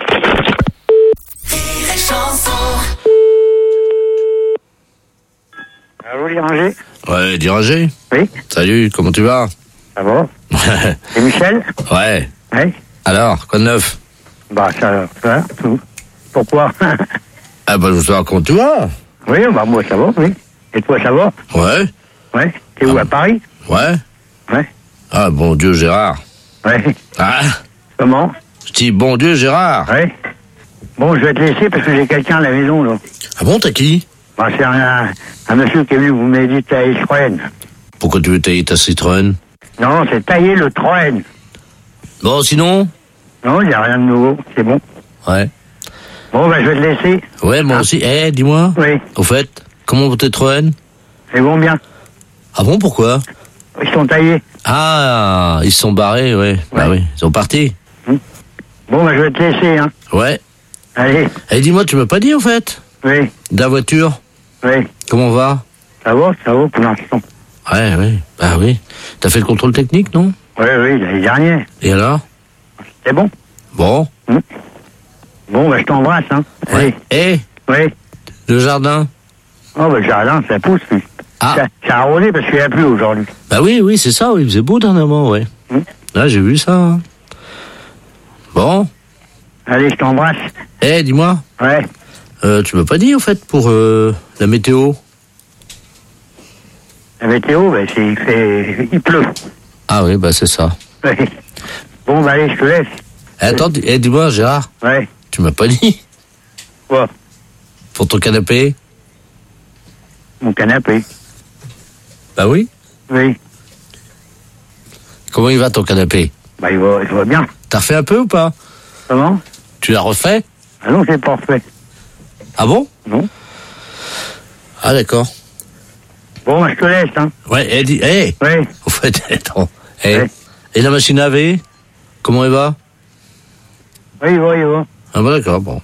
Allô, Diranger? Ouais, Diranger. Oui. Salut, comment tu vas? Ça va? C'est Michel? Ouais. Oui. Alors, quoi de neuf? Bah, ça, ça, tout. Pourquoi? Ah bah, je veux savoir comment tu vas. Oui, bah, moi, ça va, oui. Et toi, ça va? Ouais. Ouais. T'es où, à Paris? Ouais. Ouais. Ah, bon Dieu, Gérard. Ouais. Ah. Comment? Je dis bon Dieu, Gérard. Ouais. Bon, je vais te laisser parce que j'ai quelqu'un à la maison, là. Ah bon, t'as qui? Bah, c'est un, un monsieur qui est venu vous m'aider tailler le Citroën. Pourquoi tu veux tailler ta Citroën? Non, c'est tailler le Citroën. Bon, sinon? Non, il n'y a rien de nouveau, c'est bon. Ouais. Bon, bah, je vais te laisser. Ouais, moi aussi. Eh, dis-moi. Oui. Au fait, comment vont tes Citroën? Ils vont bien. Ah bon, pourquoi? Ils sont taillés. Ah, ils se sont barrés, ouais. Bah oui, ils sont partis. Hum. Bon, bah, je vais te laisser, hein. Ouais. Allez. Eh, dis-moi, tu m'as pas dit, au fait? Oui. De la voiture? Oui. Comment on va? Ça va, ça va pour l'instant. Ouais, oui. Bah oui. T'as fait le contrôle technique, non? Oui, oui, l'année dernière. Et alors? C'est bon. Bon. Hum. Bon, bah, je t'embrasse, hein. Ouais. Eh? Oui. Le jardin? Oh, bah, le jardin, ça pousse, lui. Ah. Ça, ça a roulé parce qu'il n'y a plus aujourd'hui. Bah oui, oui, c'est ça, oui. Il faisait beau dernièrement, ouais. Hum. Là, j'ai vu ça. Hein. Bon. Allez, je t'embrasse. Eh, dis-moi. Ouais. Euh, tu m'as pas dit, au fait, pour euh, la météo? La météo, bah, c'est, il fait, il pleut. Ah oui, bah c'est ça. Ouais. Bon, bah, allez, je te laisse. Eh, attends, di- eh, dis-moi, Gérard. Ouais. Tu m'as pas dit? Quoi? Pour ton canapé? Mon canapé. Bah oui. Oui. Comment il va, ton canapé? Bah, il va, il va bien. T'as refait un peu ou pas? Comment? Tu l'as refait? Ah non, c'est pas refait. Ah bon? Non. Ah d'accord. Bon, bah, je te laisse, hein. Ouais, eh, dis, eh, Oui. au fait, attends. Eh, Ouais. et la machine à laver? Comment elle va? Oui, il va, il va. Ah bah d'accord, bon.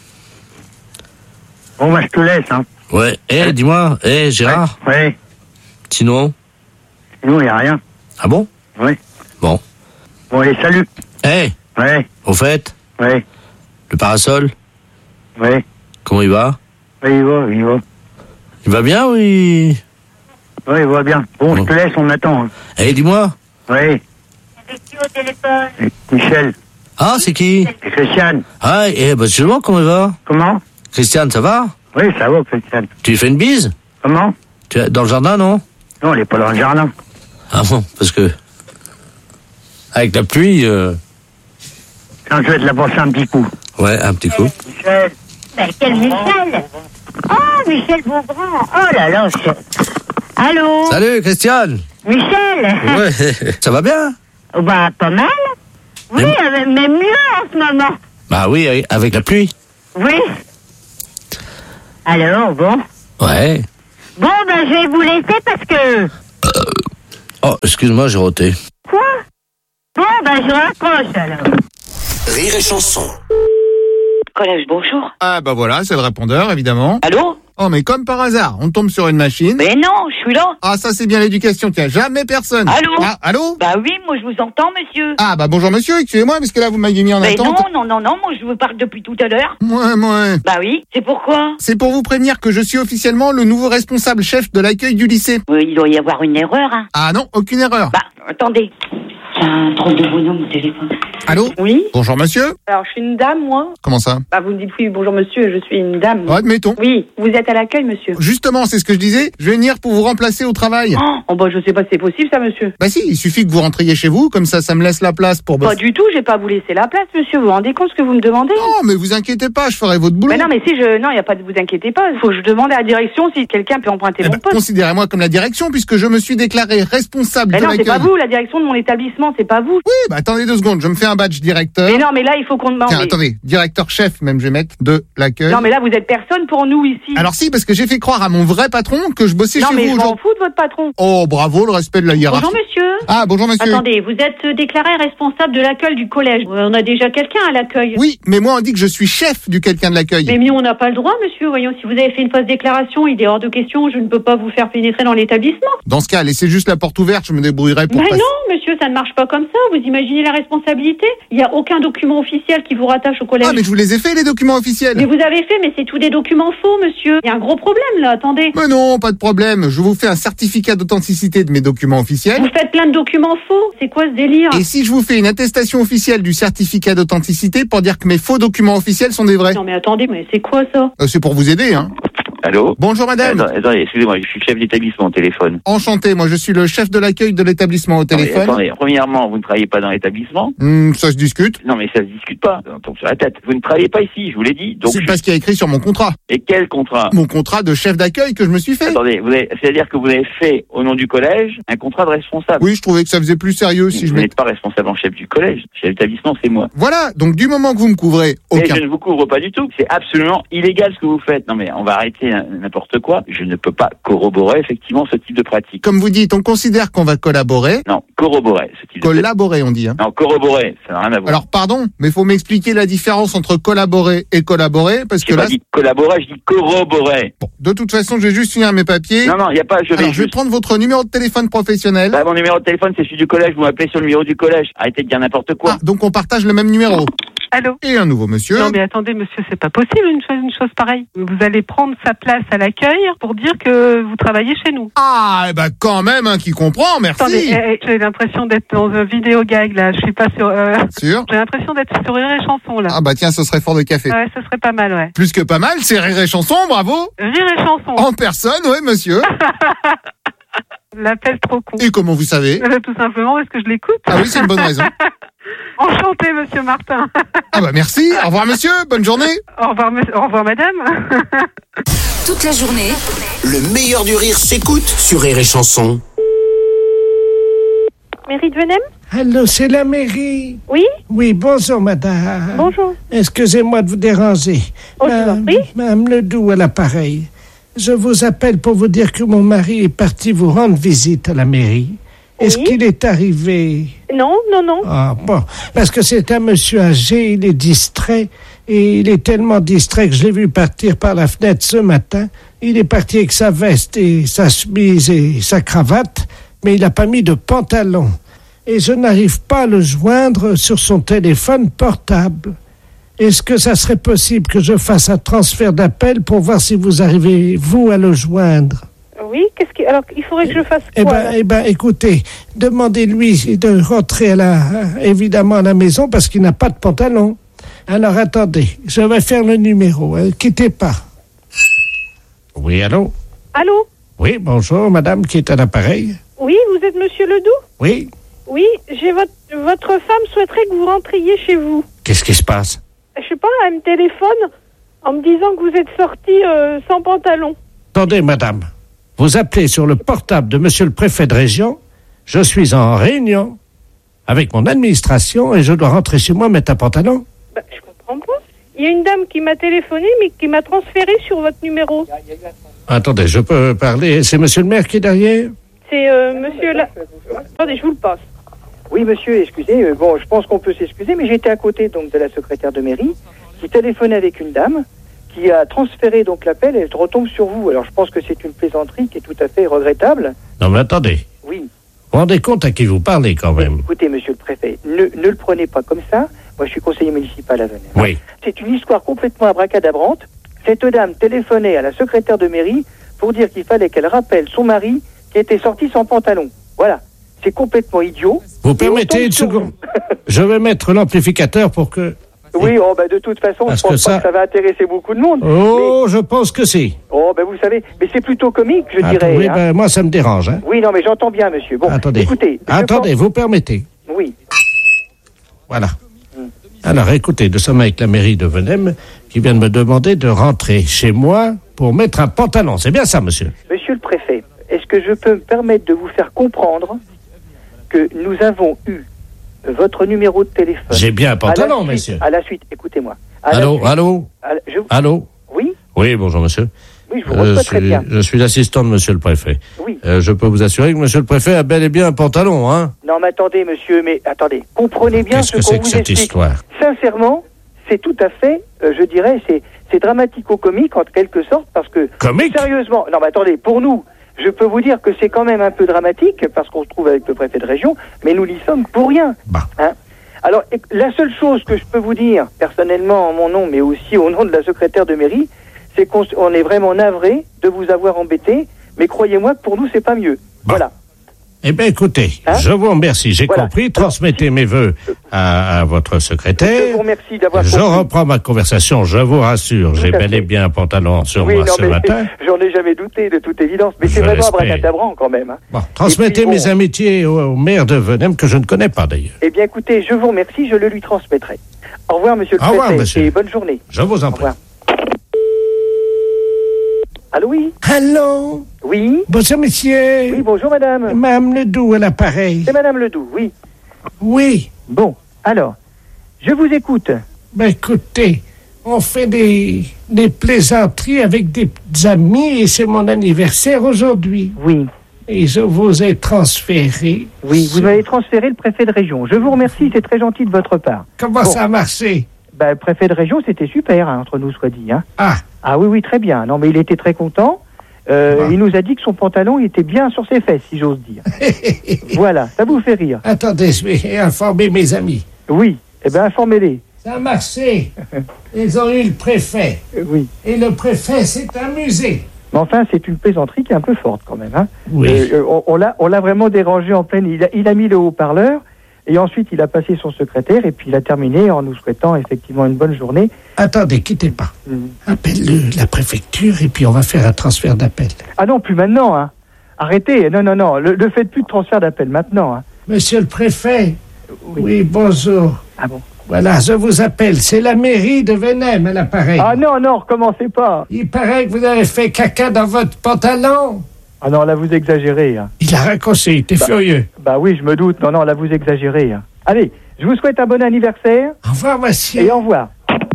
Bon, bah, je te laisse, hein. Ouais, eh, dis-moi, eh, Gérard, Oui. sinon? Sinon, il n'y a rien. Ah bon? Oui. Bon. Bon, allez, salut. Eh, Oui. au fait, Oui. le parasol, Oui. comment il va? Oui, il va, il va. Il va bien ou il... Oui, il va bien. Bon, je te laisse, on attend. Hein. Eh, dis-moi. Oui. Avec qui au téléphone? Et Michel. Ah, c'est qui? Et Christiane. Ah, eh, bah, justement, comment il va? Comment? Christiane, ça va? Oui, ça va, Christiane. Tu lui fais une bise? Comment? Tu es dans le jardin, non? Non, elle est pas dans le jardin. Ah bon, parce que... Avec la pluie... Euh... Quand je vais te la passer un petit coup. Ouais, un petit coup. Michel. Ben, quel Michel? Oh, Michel Beaugrand. Oh là là, je... Allô? Salut, Christiane. Michel. Ouais, ça va bien? Bah, pas mal. Oui, Mais- euh, mais mieux en ce moment. Bah oui, avec la pluie. Oui. Alors, bon. Ouais. Bon, ben, je vais vous laisser parce que... Oh, excuse-moi, j'ai roté. Quoi? Bon, ben, je raccroche, alors. Rire et chanson. Collège, bonjour. Ah bah voilà, c'est le répondeur, évidemment. Allô? Oh, mais comme par hasard, on tombe sur une machine. Mais non, je suis là. Ah, ça c'est bien l'éducation, tiens, jamais personne. Allô? Ah, allô? Bah oui, moi je vous entends, monsieur. Ah bah bonjour monsieur, excusez-moi, parce que là vous m'avez mis en Mais attente. non, non, non, non, moi je vous parle depuis tout à l'heure. Ouais, ouais. Bah oui, c'est pourquoi? C'est pour vous prévenir que je suis officiellement le nouveau responsable chef de l'accueil du lycée. Oui, il doit y avoir une erreur, hein. Ah non, aucune erreur. Bah, attendez. C'est un drôle de bonhomme au téléphone. Allô? Oui. Bonjour monsieur. Alors, je suis une dame, moi. Comment ça? Bah, vous me dites oui, bonjour monsieur, je suis une dame. Oh, admettons. Oui, vous êtes à l'accueil, monsieur. Justement, c'est ce que je disais, je vais venir pour vous remplacer au travail. Oh, oh, bah, je sais pas si c'est possible, ça, monsieur. Bah si, il suffit que vous rentriez chez vous, comme ça, ça me laisse la place pour Pas bosser. du tout, j'ai pas à vous laisser la place, monsieur. Vous vous rendez compte ce que vous me demandez? Non, mais vous inquiétez pas, je ferai votre boulot. Mais non, mais si je, non, y a pas de vous inquiétez pas. Faut que je demande à la direction si quelqu'un peut emprunter Eh mon ben, poste. considérez-moi comme la direction, puisque je me suis déclaré responsable Mais de non, c'est l'accueil. pas vous, la direction de mon établissement, c'est pas vous. Oui, bah attendez deux secondes, je me fais un badge directeur. Mais non, mais là, il faut qu'on demande. Tiens, mais- attendez, directeur chef, même je vais mettre, de l'accueil. Non, mais là, vous êtes personne pour nous ici. Alors si, parce que j'ai fait croire à mon vrai patron que je bossais non, chez mais vous je m'en aujourd'hui. fous de votre patron. Oh, bravo, le respect de la hiérarchie. Bonjour monsieur. Ah, bonjour monsieur. Attendez, vous êtes déclaré responsable de l'accueil du collège. On a déjà quelqu'un à l'accueil. Oui, mais moi on dit que je suis chef du quelqu'un de l'accueil. Mais nous, on n'a pas le droit, monsieur. Voyons, si vous avez fait une fausse déclaration, il est hors de question, je ne peux pas vous faire pénétrer dans l'établissement. Dans ce cas, laissez juste la porte ouverte, je me débrouillerai pour Mais passer. non, monsieur, ça ne marche pas comme ça. Vous imaginez la responsabilité? Il n'y a aucun document officiel qui vous rattache au collège. Ah, mais je vous les ai fait les documents officiels. Mais vous avez fait, mais c'est tous des documents faux, monsieur. Il y a un gros problème, là, attendez. Mais non, pas de problème. Je vous fais un certificat d'authenticité de mes documents officiels. Vous faites plein de documents faux. C'est quoi ce délire? Et si je vous fais une attestation officielle du certificat d'authenticité pour dire que mes faux documents officiels sont des vrais? Non, mais attendez, mais c'est quoi ça? Euh, c'est pour vous aider, hein. Allô? Bonjour madame. Attends, attendez, excusez-moi, je suis chef d'établissement au téléphone. Enchanté, moi je suis le chef de l'accueil de l'établissement au Non, mais téléphone. attendez, premièrement, vous ne travaillez pas dans l'établissement. Hmm, ça se discute. Non, mais ça se discute pas. On tombe sur la tête. Vous ne travaillez pas ici, je vous l'ai dit. Donc, C'est je- parce qu'il y a écrit sur mon contrat. Et quel contrat? Mon contrat de chef d'accueil que je me suis fait. Attendez, vous avez- c'est-à-dire que vous avez fait, au nom du collège, un contrat de responsable. Oui, je trouvais que ça faisait plus sérieux si je vous mets. n'êtes pas responsable en chef du collège. Chef d'établissement, c'est moi. Voilà, donc du moment que vous me couvrez, Mais aucun. je ne vous couvre pas du tout. C'est absolument illégal ce que vous faites. Non, mais on va arrêter hein, n'importe quoi. Je ne peux pas corroborer effectivement ce type de pratique. Comme vous dites, on considère qu'on va collaborer. Non, corroborer ce type de Collaborer, on dit. Hein. Non, corroborer, ça n'a rien à voir. Alors pardon, mais faut m'expliquer la différence entre collaborer et collaborer, parce que J'ai là, pas dit collaborer, je dis corroborer. bon, de toute façon, je vais juste finir mes papiers. Non, non, il n'y a pas, je vais Alors, je vais juste... prendre votre numéro de téléphone professionnel. Bah, mon numéro de téléphone, c'est celui du collège. Vous m'appelez sur le numéro du collège. Arrêtez de dire n'importe quoi. Ah, donc on partage le même numéro. Allô? Et un nouveau monsieur. Non mais attendez monsieur, c'est pas possible une chose, une chose pareille. Vous allez prendre sa place à l'accueil pour dire que vous travaillez chez nous. Ah, eh ben quand même, hein, qui comprend, merci. Attendez, eh, eh, j'ai l'impression d'être dans un vidéo gag là, je suis pas sur... Euh, Sûr? J'ai l'impression d'être sur Rire et Chanson là. Ah bah tiens, ce serait fort de café. Ouais, ce serait pas mal, ouais. Plus que pas mal, c'est Rire et Chanson, bravo. Rire et Chanson. En personne, ouais, monsieur. L'appel trop con. Et comment vous savez? Euh, Tout simplement parce que je l'écoute. Ah oui, c'est une bonne raison. Enchanté, monsieur Martin. Ah bah merci, au revoir monsieur, bonne journée. Au revoir, monsieur- au revoir madame. Toute la journée, Le meilleur du rire s'écoute sur Rire et Chanson. Mairie de Venem? Allô, c'est la mairie. Oui? Oui, bonjour madame. Bonjour. Excusez-moi de vous déranger. Oh, je vous en Madame- prie. Madame Ledoux à l'appareil. Je vous appelle pour vous dire que mon mari est parti vous rendre visite à la mairie. Est-ce Oui. qu'il est arrivé? Non, non, non. Ah bon, parce que c'est un monsieur âgé, il est distrait, et il est tellement distrait que je l'ai vu partir par la fenêtre ce matin. Il est parti avec sa veste et sa chemise et sa cravate, mais il n'a pas mis de pantalon. Et je n'arrive pas à le joindre sur son téléphone portable. Est-ce que ça serait possible que je fasse un transfert d'appel pour voir si vous arrivez, vous, à le joindre? Oui, qu'est-ce que... Alors, il faudrait que je fasse Eh quoi ben, alors eh ben, écoutez, demandez-lui de rentrer à la, évidemment à la maison parce qu'il n'a pas de pantalon. Alors attendez, je vais faire le numéro. Ne quittez pas. Oui, allô? Allô? Oui, bonjour, madame qui est à l'appareil. Oui, vous êtes monsieur Ledoux? Oui, Oui, j'ai votre... Votre femme souhaiterait que vous rentriez chez vous. qu'est-ce qui se passe? Je sais pas, elle me téléphone en me disant que vous êtes sorti euh, sans pantalon. Attendez, madame. Vous appelez sur le portable de monsieur le préfet de région Je suis en réunion avec mon administration et je dois rentrer chez moi mettre un pantalon. Bah, je comprends pas. Il y a une dame qui m'a téléphoné, mais qui m'a transféré sur votre numéro. Attendez, je peux parler. C'est monsieur le maire qui est derrière? C'est euh, monsieur la... Attendez, je vous le passe. Oui, monsieur, excusez. euh, Bon, je pense qu'on peut s'excuser, mais j'étais à côté donc de la secrétaire de mairie qui téléphonait avec une dame qui a transféré donc l'appel et elle retombe sur vous. Alors, je pense que c'est une plaisanterie qui est tout à fait regrettable. Non, mais attendez. Oui. Vous vous rendez compte à qui vous parlez quand même? Écoutez, monsieur le préfet, ne, ne le prenez pas comme ça. Moi, je suis conseiller municipal à Venelle. Oui. C'est une histoire complètement abracadabrante. Cette dame téléphonait à la secrétaire de mairie pour dire qu'il fallait qu'elle rappelle son mari qui était sorti sans pantalon. Voilà. C'est complètement idiot. Vous permettez une seconde? Je vais mettre l'amplificateur pour que... Oui, oh, bah, de toute façon, Parce je pense que ça- pas que ça va intéresser beaucoup de monde. Oh, je pense que si. Oh, ben vous savez, mais c'est plutôt comique, je Attends, dirais. oui, hein. ben, moi, ça me dérange. Hein. Oui, non, mais j'entends bien, monsieur. Bon, Attendez. écoutez. je Attendez, pense- vous permettez. Oui. Voilà. Alors, écoutez, nous sommes avec la mairie de Venem qui vient de me demander de rentrer chez moi pour mettre un pantalon. C'est bien ça, monsieur? Monsieur le préfet, est-ce que je peux me permettre de vous faire comprendre que nous avons eu votre numéro de téléphone? J'ai bien un pantalon, à la suite- monsieur. À la suite, écoutez-moi. À la Allô, suite- allô? à la- je- Allô? Oui, Oui, bonjour, monsieur. oui, je vous reçois très suis, bien. je suis l'assistant de monsieur le préfet. Oui. Euh, je peux vous assurer que monsieur le préfet a bel et bien un pantalon, hein? Non, mais attendez, monsieur, mais attendez. Comprenez bien Qu'est-ce ce que qu'on c'est vous que cette explique. histoire? Sincèrement, c'est tout à fait, euh, je dirais, c'est, c'est dramatico-comique en quelque sorte, parce que... Comique? Sérieusement, non mais attendez, pour nous, je peux vous dire que c'est quand même un peu dramatique, parce qu'on se trouve avec le préfet de région, mais nous n'y sommes pour rien. Hein. Alors, et- la seule chose que je peux vous dire, personnellement en mon nom, mais aussi au nom de la secrétaire de mairie, c'est qu'on s- on est vraiment navré de vous avoir embêté, mais croyez-moi que pour nous, c'est pas mieux. Voilà. Eh bien, écoutez, je vous remercie. J'ai Hein Voilà. compris. Transmettez mes voeux à, à votre secrétaire. Je vous remercie d'avoir Je compris. reprends ma conversation, je vous rassure. J'ai à bel et fait. bien un pantalon sur Oui, moi non, ce mais matin. j'en ai jamais douté, de toute évidence. Mais c'est Je vraiment l'espère. abracadabrant quand même. Hein. Bon, transmettez Et puis, bon, mes amitiés au, au maire de Venem, que je ne connais pas d'ailleurs. Eh bien, écoutez, je vous remercie, je le lui transmettrai. Au revoir, monsieur le Au revoir, préfet, monsieur. et bonne journée. Je vous en Au prie. revoir. Allô, oui? Allô? Oui? Bonjour, monsieur. Oui, bonjour, madame. Madame Ledoux à l'appareil. C'est madame Ledoux, oui. Oui. Bon, alors, je vous écoute. Ben, écoutez, on fait des, des plaisanteries avec des petits amis et c'est mon anniversaire aujourd'hui. Oui. Et je vous ai transféré. Oui, vous m'avez transféré le préfet de région. Je vous remercie, c'est très gentil de votre part. Comment Bon. ça a marché? Ben, le préfet de région, c'était super, hein, entre nous, soit dit. Hein. Ah. Ah oui, oui, très bien. Non, mais il était très content. Euh, Ah. Il nous a dit que son pantalon il était bien sur ses fesses, si j'ose dire. Voilà, ça vous fait rire. Attendez, je vais informer mes amis. Oui, eh bien, informez-les. Ça a marché. Ils ont eu le préfet. Oui. Et le préfet s'est amusé. Mais enfin, c'est une plaisanterie qui est un peu forte quand même. Hein. Oui. Euh, on on l'a, on l'a vraiment dérangé en pleine. Il a, il a mis le haut-parleur et ensuite il a passé son secrétaire et puis il a terminé en nous souhaitant effectivement une bonne journée. Attendez, quittez pas. Mhm. Appelle-le, la préfecture, et puis on va faire un transfert d'appel. Ah non, plus maintenant. Hein. Arrêtez. Non, non, non. Le, le faites plus de transfert d'appel maintenant. Hein. Monsieur le préfet. Oui, bonjour. Ah bon? Voilà, je vous appelle. C'est la mairie de Venem à l'appareil. Ah non, non, recommencez pas. Il paraît que vous avez fait caca dans votre pantalon. Ah non, là vous exagérez. Hein. Il a raccroché, il était Bah. furieux. Bah oui, je me doute. Non, non, là vous exagérez. Hein. Allez, je vous souhaite un bon anniversaire. Au revoir, monsieur. Et au revoir.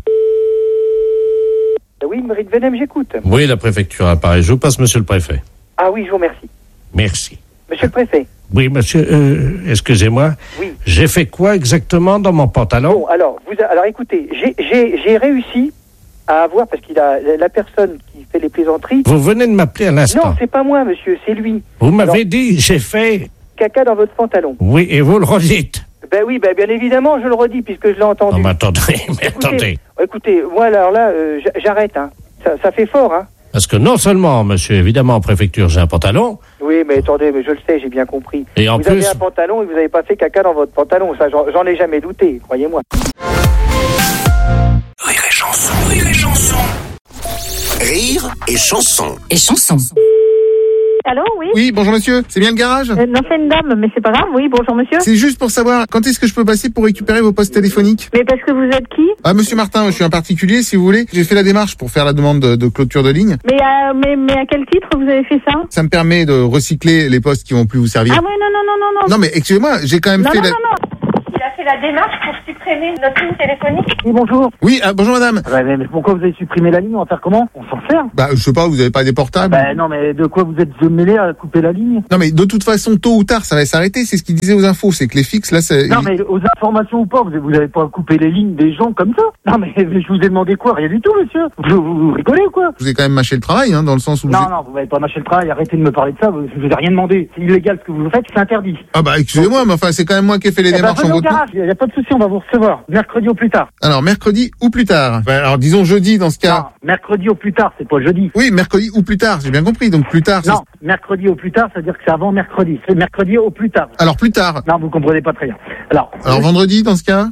Oui, Marie de Venem, j'écoute. Oui, la préfecture apparaît. Je vous passe monsieur le préfet. Ah oui, je vous remercie. Merci. Monsieur le préfet. Oui, monsieur, euh, excusez-moi. Oui. J'ai fait quoi exactement dans mon pantalon? Bon, alors, vous, a- alors écoutez, j'ai, j'ai, j'ai réussi à avoir, parce qu'il a la personne qui fait les plaisanteries. Vous venez de m'appeler à l'instant. Non, c'est pas moi, monsieur, c'est lui. Vous m'avez Alors, dit, j'ai fait... caca dans votre pantalon. Oui, et vous le redites. Ben oui, ben bien évidemment, je le redis puisque je l'ai entendu. Non, mais attendez, mais Écoutez, attendez. Écoutez, moi alors là, euh, j'a- j'arrête. Hein. Ça, ça fait fort, hein. Parce que non seulement, monsieur, évidemment, en préfecture, j'ai un pantalon, Oui, mais attendez, mais je le sais, j'ai bien compris. Et en vous plus- avez un pantalon et vous n'avez pas fait caca dans votre pantalon. Ça, j'en, j'en ai jamais douté, croyez-moi. Rire et chanson. Rire et chanson. Rire et chanson. Et chanson. allô, oui. Oui, bonjour monsieur, c'est bien le garage? Euh, non, c'est une dame, mais c'est pas grave, oui, bonjour monsieur. C'est juste pour savoir, quand est-ce que je peux passer pour récupérer vos postes téléphoniques? Mais parce que vous êtes qui? Ah, monsieur Martin, je suis un particulier, si vous voulez. J'ai fait la démarche pour faire la demande de, de clôture de ligne. Mais, euh, mais, mais à quel titre vous avez fait ça? Ça me permet de recycler les postes qui vont plus vous servir. Ah ouais, non, non, non, non, non. Non, mais excusez-moi, j'ai quand même non, fait non, la... non, non. Il a fait la démarche pour supprimer notre ligne téléphonique. Oui, bonjour. Oui, ah, bonjour madame. Ouais, mais, mais pourquoi vous avez supprimé la ligne? On va faire comment? On s'en sert? Bah, je sais pas, vous avez pas des portables? Bah non, mais de quoi vous êtes mêlé à couper la ligne? Non, mais de toute façon, tôt ou tard, ça va s'arrêter. C'est ce qu'il disait aux infos. C'est que les fixes, là, c'est... Non, mais aux informations ou pas, vous vous avez pas coupé les lignes des gens comme ça? Non, mais je vous ai demandé quoi? Rien du tout, monsieur. Vous, vous, vous rigolez ou quoi? Je vous ai quand même mâché le travail, hein, dans le sens où... Non, j'ai... non, vous m'avez pas mâché le travail. Arrêtez de me parler de ça. Vous, je vous ai rien demandé. C'est illégal ce que vous faites, c'est interdit. Ah bah, excusez-moi, mais enfin, c'est quand même moi qui ai fait les Eh ben, démarches venez en au votre nom. garage. Il y a pas de souci, on va vous recevoir. Mercredi au plus tard. Alors, mercredi ou plus tard. Bah, alors, disons jeudi, dans ce cas. Non, mercredi au plus tard, c'est pas jeudi. Oui, mercredi ou plus tard, j'ai bien compris. Donc, plus tard... Non, c'est... mercredi au plus tard, ça veut dire que c'est avant mercredi. C'est mercredi au plus tard. Alors, plus tard. Non, vous comprenez pas très bien. Alors, Alors, vendredi, dans ce cas?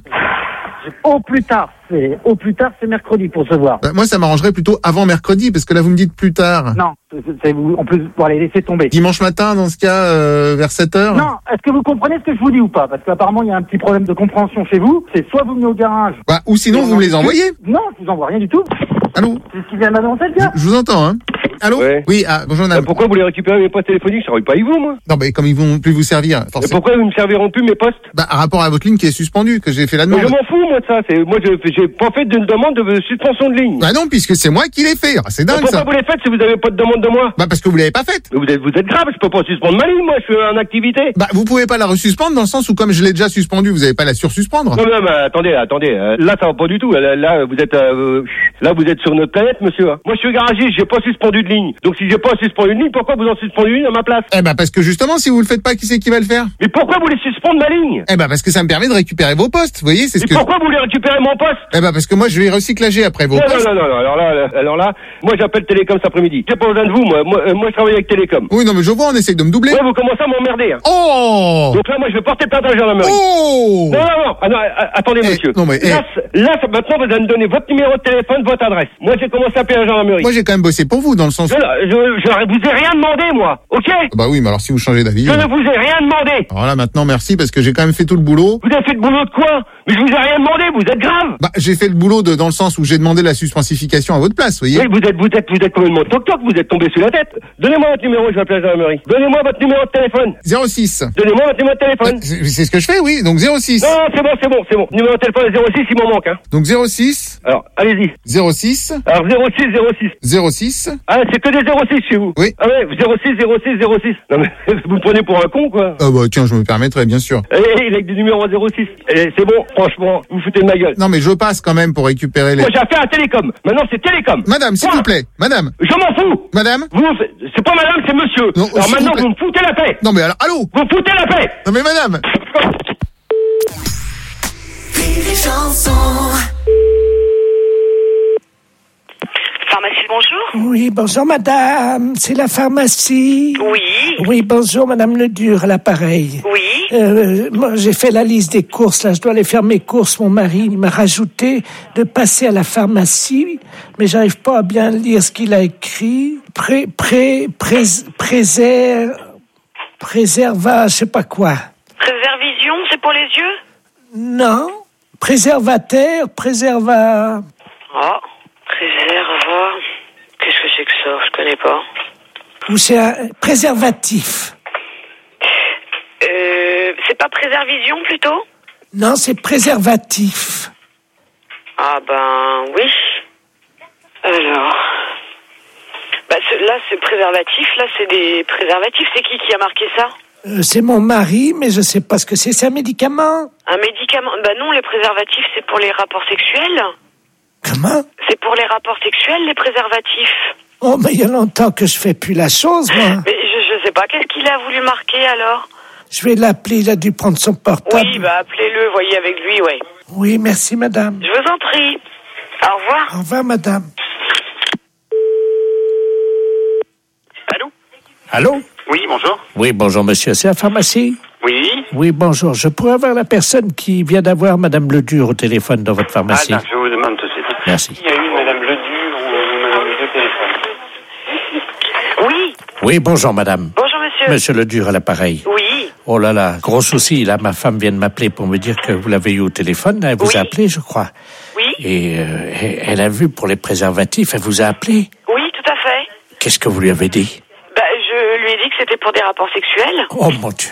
au plus tard, c'est au plus tard, c'est mercredi pour se voir. Bah, moi, ça m'arrangerait plutôt avant mercredi, parce que là, vous me dites plus tard. Non, c'est, c'est, vous, on peut, bon, allez, laissez tomber. Dimanche matin, dans ce cas, euh, vers sept heures? Non, est-ce que vous comprenez ce que je vous dis ou pas? Parce qu'apparemment, il y a un petit problème de compréhension chez vous. C'est soit vous venez au garage. Bah, ou sinon, vous me les envoyez. Non, je vous envoie rien du tout. Allô? C'est ce qui vient d'annoncer, le gars. Je vous entends, hein. Allô? Ouais. Oui, ah, bonjour madame. Bah, pourquoi vous voulez récupérer mes postes téléphoniques? Je travaille pas avec vous, moi. Non, mais comme ils vont plus vous servir, Et forcément. pourquoi ils me serviront plus mes postes? Bah, à rapport à votre ligne qui est suspendue, que j'ai fait la Mais demande. je m'en fous, moi, de ça. C'est, moi, je, j'ai pas fait d'une demande de suspension de ligne. Bah non, puisque c'est moi qui l'ai fait. Ah, c'est Mais dingue, pourquoi ça. vous l'avez fait si vous avez pas de demande de moi? Bah, parce que vous l'avez pas faite. Mais vous êtes, vous êtes grave, je peux pas suspendre ma ligne, moi, je suis en activité. Bah, vous pouvez pas la resuspendre dans le sens où, comme je l'ai déjà suspendue, vous avez pas la sursuspendre. Non, non, mais attendez, attendez. euh, Là, ça va pas du tout. Là, là, vous êtes, euh, là, vous êtes sur notre planète, monsieur. Moi, je suis garagiste, j'ai pas suspendu de ligne. Donc, si j'ai pas suspendu de ligne, pourquoi vous en suspendez une à ma place? Eh bah, parce que justement, si vous le faites pas, qui c'est qui va le faire? Mais pourquoi vous voulez suspendre ma ligne? Eh bah, parce que ça me permet de récupérer vos postes. Vous voyez, c'est ce Et que. pourquoi vous voulez récupérer mon poste? Eh bah, parce que moi, je vais recyclager après vos Non, postes. non, non, non, alors là, là, alors là, moi j'appelle Télécom cet après-midi. J'ai pas besoin de vous, moi, moi, euh, moi je travaille avec Télécom. Oui, non, mais je vois, on essaye de me doubler. Ouais, vous commencez à m'emmerder. Hein. Oh! Donc là, moi je vais porter plainte à la gendarmerie. Oh! Non, non, non, ah, non, ah, attendez, Eh, monsieur. non, mais, eh. Là, c'est- là, c'est- maintenant, vous allez me donner votre numéro de téléphone, votre adresse. Moi, j'ai commencé à appeler la gendarmerie. Moi, j'ai quand même bossé pour vous, dans le sens. Je, je, je vous ai rien demandé, moi. Ok? Bah oui, mais alors si vous changez d'avis. Je euh, ne vous ai rien demandé. Alors là, maintenant, merci, parce que j'ai quand même fait tout le boulot. Vous avez fait le boulot de quoi? Mais je vous ai rien demandé, vous êtes grave. Bah, j'ai fait le boulot de, dans le sens où j'ai demandé la suspensification à votre place, vous voyez. Oui, vous êtes, vous êtes, vous êtes complètement toc-toc, vous êtes tombé sur la tête. Donnez-moi votre numéro, je vais appeler la gendarmerie. Donnez-moi votre numéro de téléphone. zéro six. Donnez-moi votre numéro de téléphone. C'est c'est ce que je fais, oui. Donc zéro six. Non, c'est bon, c'est bon, c'est bon. Numéro de téléphone zéro six, il m'en manque, hein. Donc zéro six. Alors, allez-y. zéro six. Alors, zéro six, zéro six. zéro six. Ah, c'est que des zéro six chez vous. Oui. Ah ouais, zéro six, zéro six, zéro six. Non mais, vous me prenez pour un con, quoi. Ah bah tiens, je me permettrai, bien sûr. Eh, il a que des numéros zéro six. Eh, c'est bon, franchement, vous foutez de ma gueule. Non mais je passe quand même pour récupérer les... Moi, j'ai affaire à Télécom. Maintenant, c'est Télécom. Madame, s'il Quoi vous plaît. Madame. Je m'en fous. Madame. Vous, c'est pas madame, c'est monsieur. Non, alors s'il maintenant, vous plaît. vous me foutez la paix. Non mais alors, allô. Vous me foutez la paix. Non mais madame. Pharmacie, bonjour. Oui, bonjour madame, c'est la pharmacie. Oui. Oui, bonjour madame Ledur, à l'appareil. Oui. Euh, moi, j'ai fait la liste des courses, là, je dois aller faire mes courses. Mon mari il m'a rajouté de passer à la pharmacie, mais j'arrive pas à bien lire ce qu'il a écrit. Pré, pré, pré, préserve, préserva, je sais pas quoi. Préservision, c'est pour les yeux? Non, préservateur, préserva... Oh, préserva... Qu'est-ce que c'est que ça? Je connais pas. Ou c'est un préservatif. Euh, c'est pas préservision, plutôt? Non, c'est préservatif. Ah ben, oui. Alors... Bah, ce, là, c'est préservatif, là, c'est des préservatifs. C'est qui qui a marqué ça? Euh, c'est mon mari, mais je sais pas ce que c'est. C'est un médicament? Un médicament? Bah non, les préservatifs, c'est pour les rapports sexuels. Comment? C'est pour les rapports sexuels, les préservatifs. Oh, mais il y a longtemps que je fais plus la chose, moi. Mais je, je sais pas, qu'est-ce qu'il a voulu marquer, alors? Je vais l'appeler, il a dû prendre son portable. Oui, bah appelez-le, voyez avec lui, ouais. Oui, merci, madame. Je vous en prie. Au revoir. Au revoir, madame. Allô? Allô? Oui, bonjour. Oui, bonjour, monsieur. C'est la pharmacie? Oui. Oui, bonjour. Je pourrais avoir la personne qui vient d'avoir madame Ledur au téléphone dans votre pharmacie? Ah, d'accord, je vous demande tout de suite. Merci. Il y a eu madame Ledur ou madame Ledur au téléphone? Oui. Oui, bonjour madame. Bonjour monsieur. Monsieur Ledur à l'appareil. Oui. Oh là là, gros souci. Là, ma femme vient de m'appeler pour me dire que vous l'avez eu au téléphone. Elle vous Oui. a appelé, je crois. Oui. Et euh, elle a vu pour les préservatifs. Elle vous a appelé. Oui, tout à fait. Qu'est-ce que vous lui avez dit? Bah, je lui ai dit que c'était pour des rapports sexuels. Oh mon Dieu.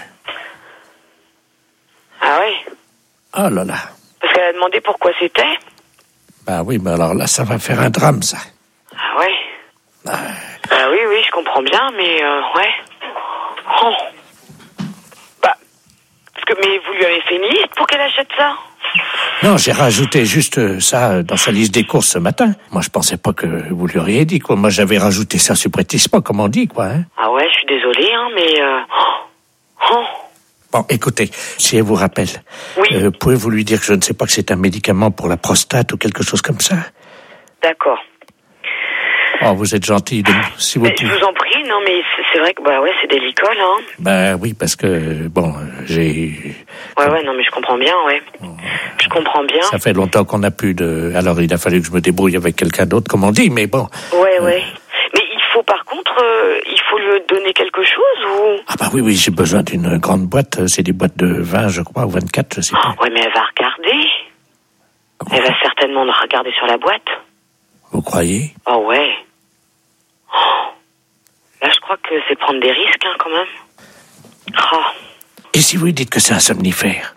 Ah ouais. Oh là là. Parce qu'elle a demandé pourquoi c'était. Bah oui, mais alors là, ça va faire un drame, ça. Ah ouais. Ah oui, oui, je comprends bien, mais euh, ouais. Oh. Bah, parce que, mais vous lui avez fait une liste pour qu'elle achète ça? Non, j'ai rajouté juste ça dans sa liste des courses ce matin. Moi, je pensais pas que vous lui auriez dit, quoi. Moi, j'avais rajouté ça subrepticement, comme on dit, quoi. Hein. Ah ouais, je suis désolée, hein, mais... Euh... Oh. Bon, écoutez, si elle vous rappelle, oui. euh, pouvez-vous lui dire que je ne sais pas que c'est un médicament pour la prostate ou quelque chose comme ça? D'accord. Oh, vous êtes gentil, de... si vous Mais pouvez. je vous en prie, non, mais c'est, c'est vrai que, bah ouais, c'est délicat, là. Hein. Ben oui, parce que, bon, j'ai... Ouais, ouais, non, mais je comprends bien, ouais. Je comprends bien. Ça fait longtemps qu'on n'a plus de... Alors, il a fallu que je me débrouille avec quelqu'un d'autre, comme on dit, mais bon. Ouais, euh... ouais. Mais il faut, par contre, euh, il faut lui donner quelque chose, ou... Ah bah oui, oui, j'ai besoin d'une grande boîte. C'est des boîtes de vingt, je crois, ou vingt-quatre, je sais pas. Oh, ouais, mais elle va regarder. Oh. Elle va certainement regarder sur la boîte. Vous croyez? Oh, ouais. Oh. Là, je crois que c'est prendre des risques, hein, quand même. Oh. Et si vous lui dites que c'est un somnifère?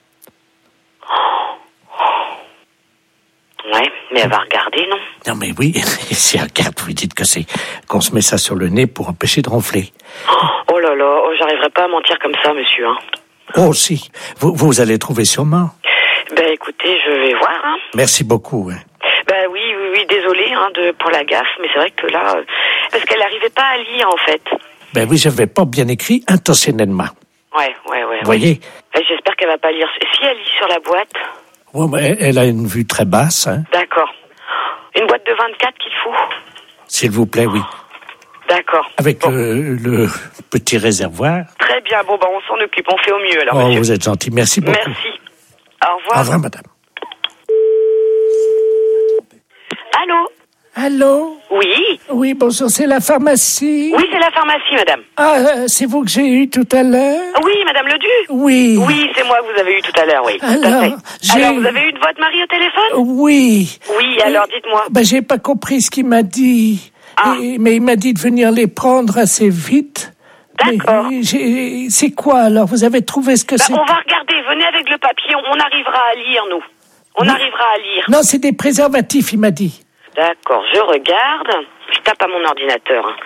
Ouais, mais elle va regarder, non? Non, mais oui, si elle regarde, vous lui dites que c'est qu'on se met ça sur le nez pour empêcher de ronfler. Oh là là, oh, j'arriverai pas à mentir comme ça, monsieur. Hein. Oh, si. Vous, vous allez trouver sûrement. Ben, écoutez, je vais voir. Hein. Merci beaucoup. Hein. Ben oui, oui, oui, désolé hein, de, pour la gaffe, mais c'est vrai que là... Euh, parce qu'elle n'arrivait pas à lire, en fait. Ben oui, je n'avais pas bien écrit intentionnellement. Ouais, ouais, ouais. Vous voyez? Ouais, j'espère qu'elle va pas lire. Si elle lit sur la boîte... Ouais, ben, elle a une vue très basse. Hein. D'accord. Une boîte de vingt-quatre qu'il faut? S'il vous plaît, oui. D'accord. Avec bon. le, le petit réservoir. Très bien, bon, ben on s'en occupe, on fait au mieux alors, oh, monsieur. Vous êtes gentil, merci beaucoup. Merci. Au revoir. Au revoir, madame. Allô? Allô? Oui? Oui, bonjour, c'est la pharmacie? Oui, c'est la pharmacie, madame. Ah, euh, c'est vous que j'ai eu tout à l'heure? Oui, madame Ledu? Oui. Oui, c'est moi que vous avez eu tout à l'heure, oui. Alors, tout à fait. j'ai... alors, vous avez eu de votre mari au téléphone? Oui. Oui, alors dites-moi. Ben, j'ai pas compris ce qu'il m'a dit. Ah. Et, mais il m'a dit de venir les prendre assez vite. D'accord. Mais, j'ai... C'est quoi, alors? Vous avez trouvé ce que bah, c'est? On va regarder, venez avec le papier, on arrivera à lire, nous. On oui. arrivera à lire. Non, c'est des préservatifs, il m'a dit. D'accord, je regarde. Je tape à mon ordinateur. Hein.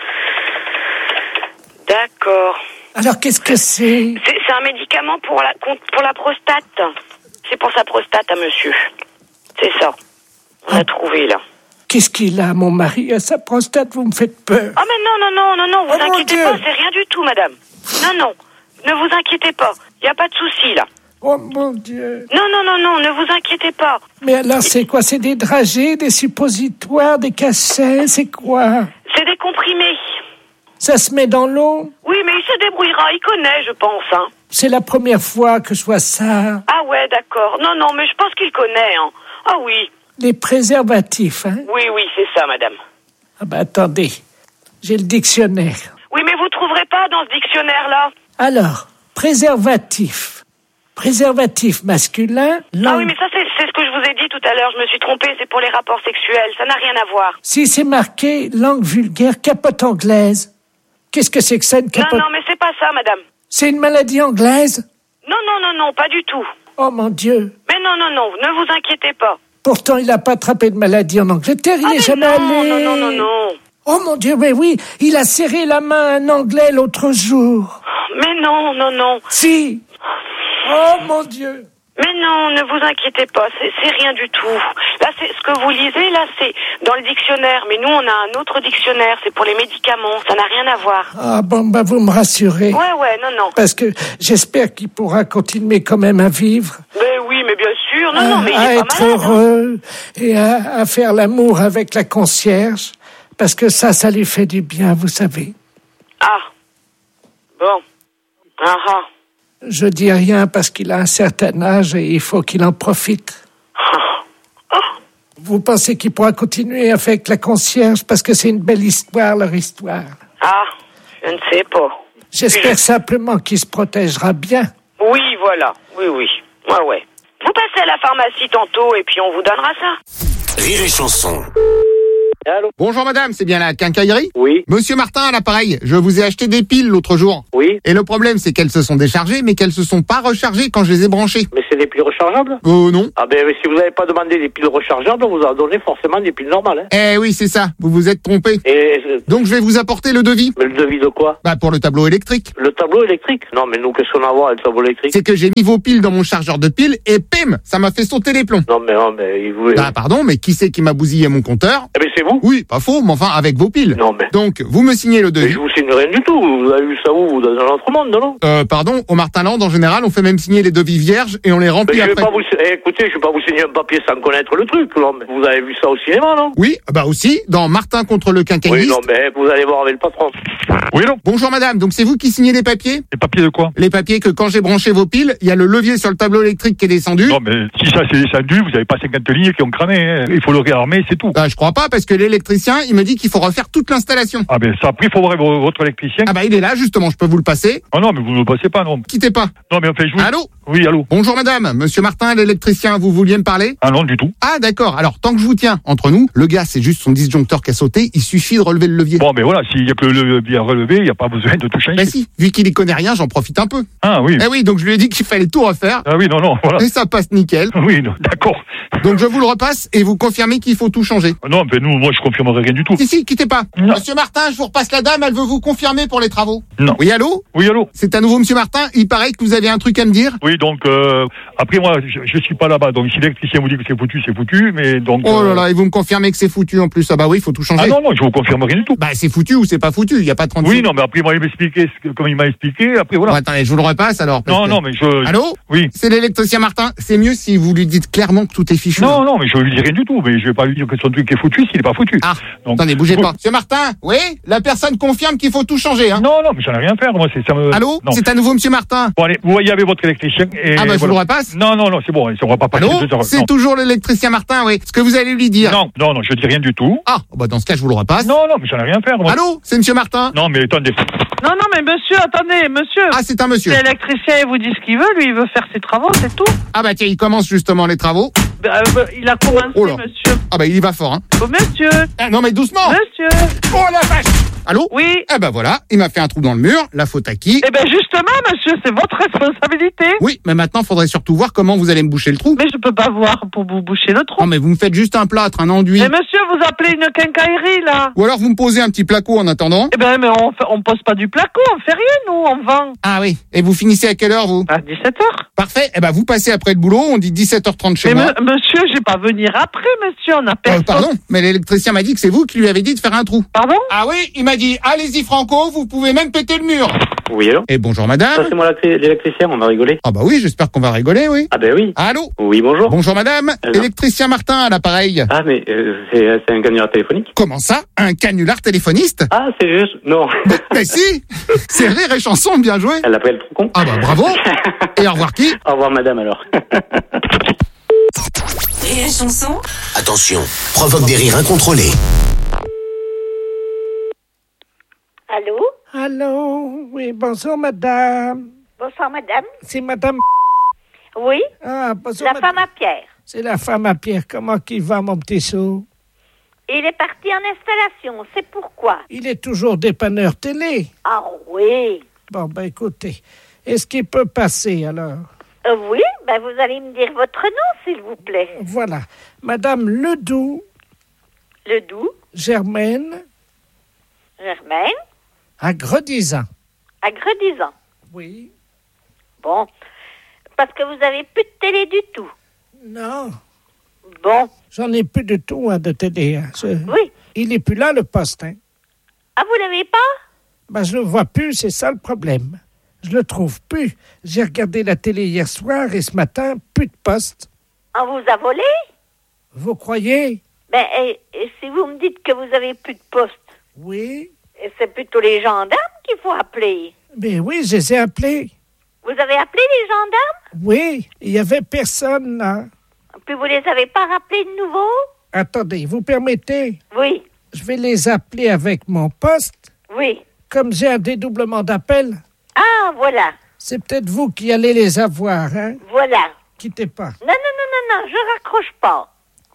D'accord. Alors, qu'est-ce que c'est? c'est C'est un médicament pour la, pour la prostate. C'est pour sa prostate à monsieur. C'est ça. On ah. a trouvé, là. Qu'est-ce qu'il a, mon mari, à sa prostate? Vous me faites peur. Ah, mais non, non, non, non, non, vous oh, inquiétez pas, c'est rien du tout, madame. Non, non, ne vous inquiétez pas. Il n'y a pas de souci, là. Oh, mon Dieu. Non, non, non, non, ne vous inquiétez pas. Mais alors, c'est quoi? C'est des dragées, des suppositoires, des cachets? C'est quoi? C'est des comprimés. Ça se met dans l'eau? Oui, mais il se débrouillera, il connaît, je pense, hein. C'est la première fois que je vois ça. Ah ouais, d'accord. Non, non, mais je pense qu'il connaît, hein. Ah oui. Les préservatifs, hein? Oui, oui, c'est ça, madame. Ah ben, attendez. J'ai le dictionnaire. Oui, mais vous trouverez pas dans ce dictionnaire-là. Alors, préservatif. Préservatif masculin. Langue... Ah oui, mais ça, c'est, c'est ce que je vous ai dit tout à l'heure. Je me suis trompée, c'est pour les rapports sexuels. Ça n'a rien à voir. Si c'est marqué langue vulgaire, capote anglaise. Qu'est-ce que c'est que ça, une capote? Non, non, mais c'est pas ça, madame. C'est une maladie anglaise? Non, non, non, non, pas du tout. Oh, mon Dieu. Mais non, non, non, ne vous inquiétez pas. Pourtant, il n'a pas attrapé de maladie en Angleterre, il ah, n'est jamais non, allé. Non, non, non, non. Oh mon Dieu, mais oui, il a serré la main à un Anglais l'autre jour. Mais non, non, non. Si. Oh mon Dieu. Mais non, ne vous inquiétez pas, c'est, c'est rien du tout. Là, c'est ce que vous lisez, là, c'est dans le dictionnaire. Mais nous, on a un autre dictionnaire, c'est pour les médicaments, ça n'a rien à voir. Ah bon, bah vous me rassurez. Ouais, ouais, non, non. Parce que j'espère qu'il pourra continuer quand même à vivre. Mais oui, mais bien sûr, non, à, non, mais il à est être pas malade, heureux hein. Et à, à faire l'amour avec la concierge. Parce que ça, ça lui fait du bien, vous savez. Ah, bon. Ah ah. Je dis rien parce qu'il a un certain âge et il faut qu'il en profite. Oh. Vous pensez qu'il pourra continuer avec la concierge parce que c'est une belle histoire, leur histoire? Ah, Je ne sais pas. J'espère simplement qu'il se protégera bien. Oui, voilà. Oui, oui. Ouais, ouais. Vous passez à la pharmacie tantôt et puis on vous donnera ça. Rire et chanson. Allô. Bonjour madame, c'est bien la quincaillerie ? Oui. Monsieur Martin à l'appareil, je vous ai acheté des piles l'autre jour. Oui. Et le problème c'est qu'elles se sont déchargées mais qu'elles se sont pas rechargées quand je les ai branchées. Mais c'est des piles rechargeables ? Euh non. Ah ben si vous n'avez pas demandé des piles rechargeables, on vous a donné forcément des piles normales. Hein. Eh oui c'est ça, vous vous êtes trompé. Et donc je vais vous apporter le devis. Mais le devis de quoi ? Bah pour le tableau électrique. Le tableau électrique ? Non mais nous qu'est-ce qu'on a à voir avec le tableau électrique ? C'est que j'ai mis vos piles dans mon chargeur de piles et pim, ça m'a fait sauter les plombs. Non mais non mais il voulait... Ah pardon, mais qui c'est qui m'a bousillé mon compteur ? Eh ben c'est vous ? Oui, pas faux, mais enfin avec vos piles. Non mais... Donc vous me signez le devis. Mais je vous signe rien du tout, vous avez vu ça où ? Dans un autre monde, non ? Euh pardon, au Martinland en général on fait même signer les devis vierges et on les remplit mais je vais après. Pas vous... eh, écoutez, je vais pas vous signer un papier sans connaître le truc, non mais vous avez vu ça au cinéma, non ? Oui, bah aussi, dans Martin contre le quincailliste. Oui, non mais vous allez voir avec le patron. Oui, non. Bonjour madame, donc c'est vous qui signez les papiers ? Les papiers de quoi ? Les papiers que quand j'ai branché vos piles, il y a le levier sur le tableau électrique qui est descendu. Non mais si ça c'est descendu, vous n'avez pas cinquante lignes qui ont cramé, hein. Il faut le réarmer, c'est tout. Bah je crois pas parce que l'électricien, il me dit qu'il faut refaire toute l'installation. Ah ben ça après il faut voir votre électricien. Ah bah il est là justement, je peux vous le passer. Ah non mais vous ne le passez pas non. Quittez pas. Non mais enfin je vous... Allô ? Oui, allô. Bonjour madame, monsieur Martin, l'électricien, vous vouliez me parler ? Ah non du tout. Ah d'accord, alors tant que je vous tiens entre nous, le gars c'est juste son disjoncteur qui a sauté, il suffit de relever le levier. Bon mais voilà, s'il y a que le levier à relever, il n'y a pas besoin de tout changer. Bah si, vu qu'il y connaît rien, j'en profite un peu. Ah oui. Eh oui, donc je lui ai dit qu'il fallait tout refaire. Ah oui, non, non, voilà. Et ça passe nickel. Oui, non, d'accord. Donc je vous le repasse et vous confirmez qu'il faut tout changer. Non, mais nous, moi je confirmerai rien du tout. Si, si, quittez pas. Non. Monsieur Martin, je vous repasse la dame, elle veut vous confirmer pour les travaux. Non. Oui, allô ? Oui, allô. C'est à nouveau monsieur Martin, il paraît que vous avez un truc à me dire ? Oui, donc, euh, après moi, je, je suis pas là-bas, donc si l'électricien vous dit que c'est foutu, c'est foutu, mais donc... Oh là euh... là, et vous me confirmez que c'est foutu en plus ? Ah bah oui, il faut tout changer. Ah non, non, je vous confirme rien du tout. Bah c'est foutu ou c'est pas foutu, il y a pas de trente-six. Oui, non, mais après moi il m'a expliqué, ce que, comme il m'a expliqué, après voilà. Bon, attendez, je vous le repasse alors. Non, que... non, mais je... Allô ? Oui. C'est l'électricien Martin, c'est mieux si vous lui dites clairement que tout est fichu. Non, non, mais je lui dis rien du tout, mais je vais pas lui dire que son truc est foutu s'il est pas foutu. Ah, donc, attendez, bougez vous... pas. Monsieur Martin, oui ? La personne confirme qu'il faut tout changer, hein ? Non, non, mais j'en ai rien à faire, moi, c'est ça me... Allô ? Non. C'est à nouveau monsieur Martin. Bon, allez, vous voyez avec votre électricien et... Ah bah je voilà. vous le repasse ? Non, non, non, c'est bon, on va pas passer Allô ? deux heures. C'est non. toujours l'électricien Martin, oui. Ce que vous allez lui dire. Non, non, non, je dis rien du tout. Ah, bah dans ce cas, je vous le repasse. Non, non, mais j'en ai rien à faire, moi. Allô ? C'est monsieur Martin ? Non, mais attendez. Non, non, mais monsieur, attendez, monsieur. Ah, c'est un monsieur. L'électricien, il vous dit ce qu'il veut, lui, il veut faire ses travaux, c'est tout. Ah bah tiens, il commence justement les travaux. Bah, bah, il a commencé, oh là. monsieur. Ah bah il y va fort, hein. Oh, monsieur. Ah, non mais doucement. Monsieur. Oh la vache. Allô ? Oui. Eh ben voilà, il m'a fait un trou dans le mur, la faute à qui ? Eh ben justement, monsieur, c'est votre responsabilité. Oui, mais maintenant, faudrait surtout voir comment vous allez me boucher le trou. Mais je peux pas voir pour vous boucher le trou. Non mais vous me faites juste un plâtre, un enduit. Mais monsieur, vous appelez une quincaillerie, là. Ou alors vous me posez un petit placo en attendant. Eh ben, mais on, fait, on pose pas du placo, on fait rien, nous, on vend. Ah oui, et vous finissez à quelle heure, vous ? À dix-sept heures. Parfait, eh ben vous passez après le boulot, on dit dix-sept heures trente chez mais moi. Me, monsieur, je vais pas venir après, monsieur, on a personne. Euh, pardon, mais l'électricien m'a dit que c'est vous qui lui avez dit de faire un trou. Pardon ? Ah oui, il m'a dit, allez-y Franco, vous pouvez même péter le mur. Oui, allô ? Et bonjour madame. Ça, c'est moi l'électricien, on va rigoler. Ah bah oui, j'espère qu'on va rigoler, oui. Ah ben oui. Allô ? Oui, bonjour. Bonjour madame, Alors. Électricien Martin à l'appareil. Ah mais euh, c'est, c'est un canular téléphonique. Comment ça ? Un canular téléphoniste ? Ah, c'est juste... Non. Mais, mais si. C'est Rire et Chanson, bien joué. Elle appelle trop con. Ah bah bravo. Et au revoir qui ? Au revoir madame alors. Rire et Chanson. Attention, provoque des rires incontrôlés. Allô? Allô? Oui, bonjour madame. Bonsoir madame. C'est madame... Oui? Ah, bonjour La madame. femme à Pierre. C'est la femme à Pierre. Comment qu'il va, mon petit sou? Il est parti en installation, c'est pourquoi? Il est toujours dépanneur télé. Ah oui. Bon, ben écoutez, est-ce qu'il peut passer alors? Euh, oui, ben vous allez me dire votre nom, s'il vous plaît. Voilà. Madame Ledoux. Ledoux. Germaine. Germaine. À Gredizan. À Gredizan. Oui. Bon. Parce que vous avez plus de télé du tout. Non. Bon. J'en ai plus de tout, hein, de télé. Hein. Je... Oui. Il est plus là, le poste, hein. Ah, vous l'avez pas? Ben, je le vois plus, c'est ça le problème. Je le trouve plus. J'ai regardé la télé hier soir et ce matin, plus de poste. On vous a volé? Vous croyez? Ben, et, et si vous me dites que vous avez plus de poste? Oui. Et c'est plutôt les gendarmes qu'il faut appeler. Ben oui, je les ai appelés. Vous avez appelé les gendarmes? Oui, il y avait personne, là. Puis vous les avez pas rappelés de nouveau? Attendez, vous permettez? Oui. Je vais les appeler avec mon poste. Oui. comme j'ai un dédoublement d'appel, Ah, voilà, c'est peut-être vous qui allez les avoir, hein. voilà. Quittez pas. Non, non, non, non, non, je raccroche pas.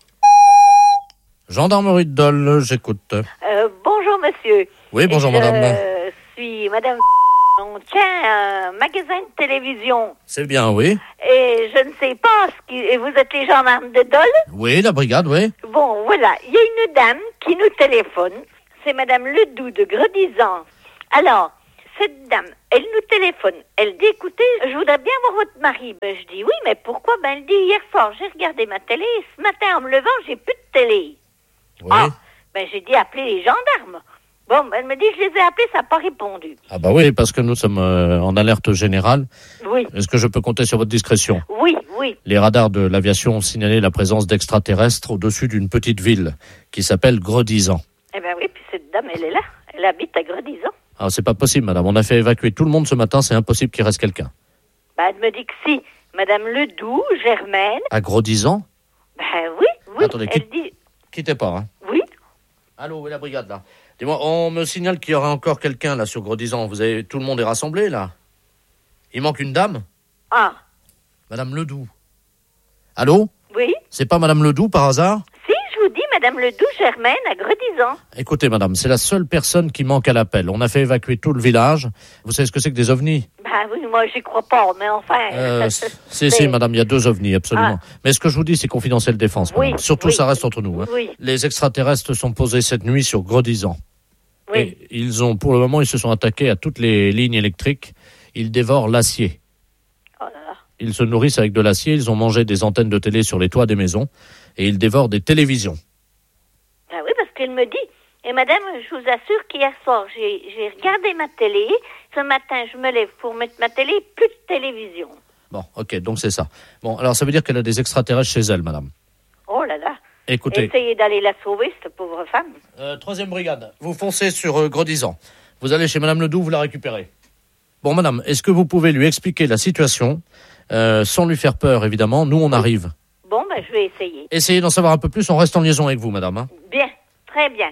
Gendarmerie de Dole, j'écoute. Euh, bonjour, monsieur. Oui, bonjour, je madame. Je suis madame... On tient un magasin de télévision. C'est bien, oui. Et je ne sais pas, ce qui... et vous êtes les gendarmes de Dole? Oui, la brigade, oui. Bon, voilà, il y a une dame qui nous téléphone. C'est madame Ledoux de Gredizan. Alors, cette dame, elle nous téléphone. Elle dit, écoutez, je voudrais bien voir votre mari. Ben, je dis, oui, mais pourquoi? Ben, elle dit, hier soir, j'ai regardé ma télé. Et ce matin, en me levant, j'ai plus de télé. Oui. Ah, ben, j'ai dit, appelez les gendarmes. Bon, ben, elle me dit, je les ai appelés, ça n'a pas répondu. Ah bah oui, parce que nous sommes euh, en alerte générale. Oui. Est-ce que je peux compter sur votre discrétion? Oui, oui. Les radars de l'aviation ont signalé la présence d'extraterrestres au-dessus d'une petite ville qui s'appelle Gredizan. Eh ben oui, puis cette dame, elle est là. Elle habite à Gredizan. Ah, c'est pas possible, madame. On a fait évacuer tout le monde ce matin, c'est impossible qu'il reste quelqu'un. Ben, elle me dit que si. Madame Ledoux, Germaine. À Gredizan? Ben oui, oui. Attendez, elle quitte- dit... Quittez pas, hein. Oui. Allô, où est la brigade, là? Dis-moi, on me signale qu'il y aura encore quelqu'un, là, sur Gredizan. Vous avez... Tout le monde est rassemblé, là? Il manque une dame? Ah, Madame Ledoux. Allô? oui. C'est pas Madame Ledoux, par hasard? Si, je vous dis, Madame Ledoux, Germaine, à Gredizan. Écoutez, madame, c'est la seule personne qui manque à l'appel. On a fait évacuer tout le village. Vous savez ce que c'est que des ovnis? Ben oui, moi, j'y crois pas, mais enfin... Euh, c'est- si, si, madame, il y a deux ovnis, absolument. Ah. Mais ce que je vous dis, c'est confidentiel défense, madame. Oui, Surtout, oui. ça reste entre nous. Hein. Oui. Les extraterrestres sont posés cette nuit sur Gredizan. Oui. Et ils ont, pour le moment, ils se sont attaqués à toutes les lignes électriques. Ils dévorent l'acier. Oh là là. Ils se nourrissent avec de l'acier. Ils ont mangé des antennes de télé sur les toits des maisons. Et ils dévorent des télévisions. Ben oui, parce qu'elle me dit... Et madame, je vous assure qu'hier soir, j'ai j'ai regardé ma télé. Ce matin, je me lève pour mettre ma télé, plus de télévision. Bon, ok, donc c'est ça. Bon, alors ça veut dire qu'elle a des extraterrestres chez elle, madame. Oh là là. Écoutez, Essayez d'aller la sauver, cette pauvre femme. euh, troisième brigade, vous foncez sur euh, Gredizan. Vous allez chez madame Ledoux, vous la récupérez. Bon, madame, est-ce que vous pouvez lui expliquer la situation, euh, sans lui faire peur, évidemment? Nous, on arrive. Bon, ben, je vais essayer. Essayez d'en savoir un peu plus, on reste en liaison avec vous, madame. Hein. Bien, très bien.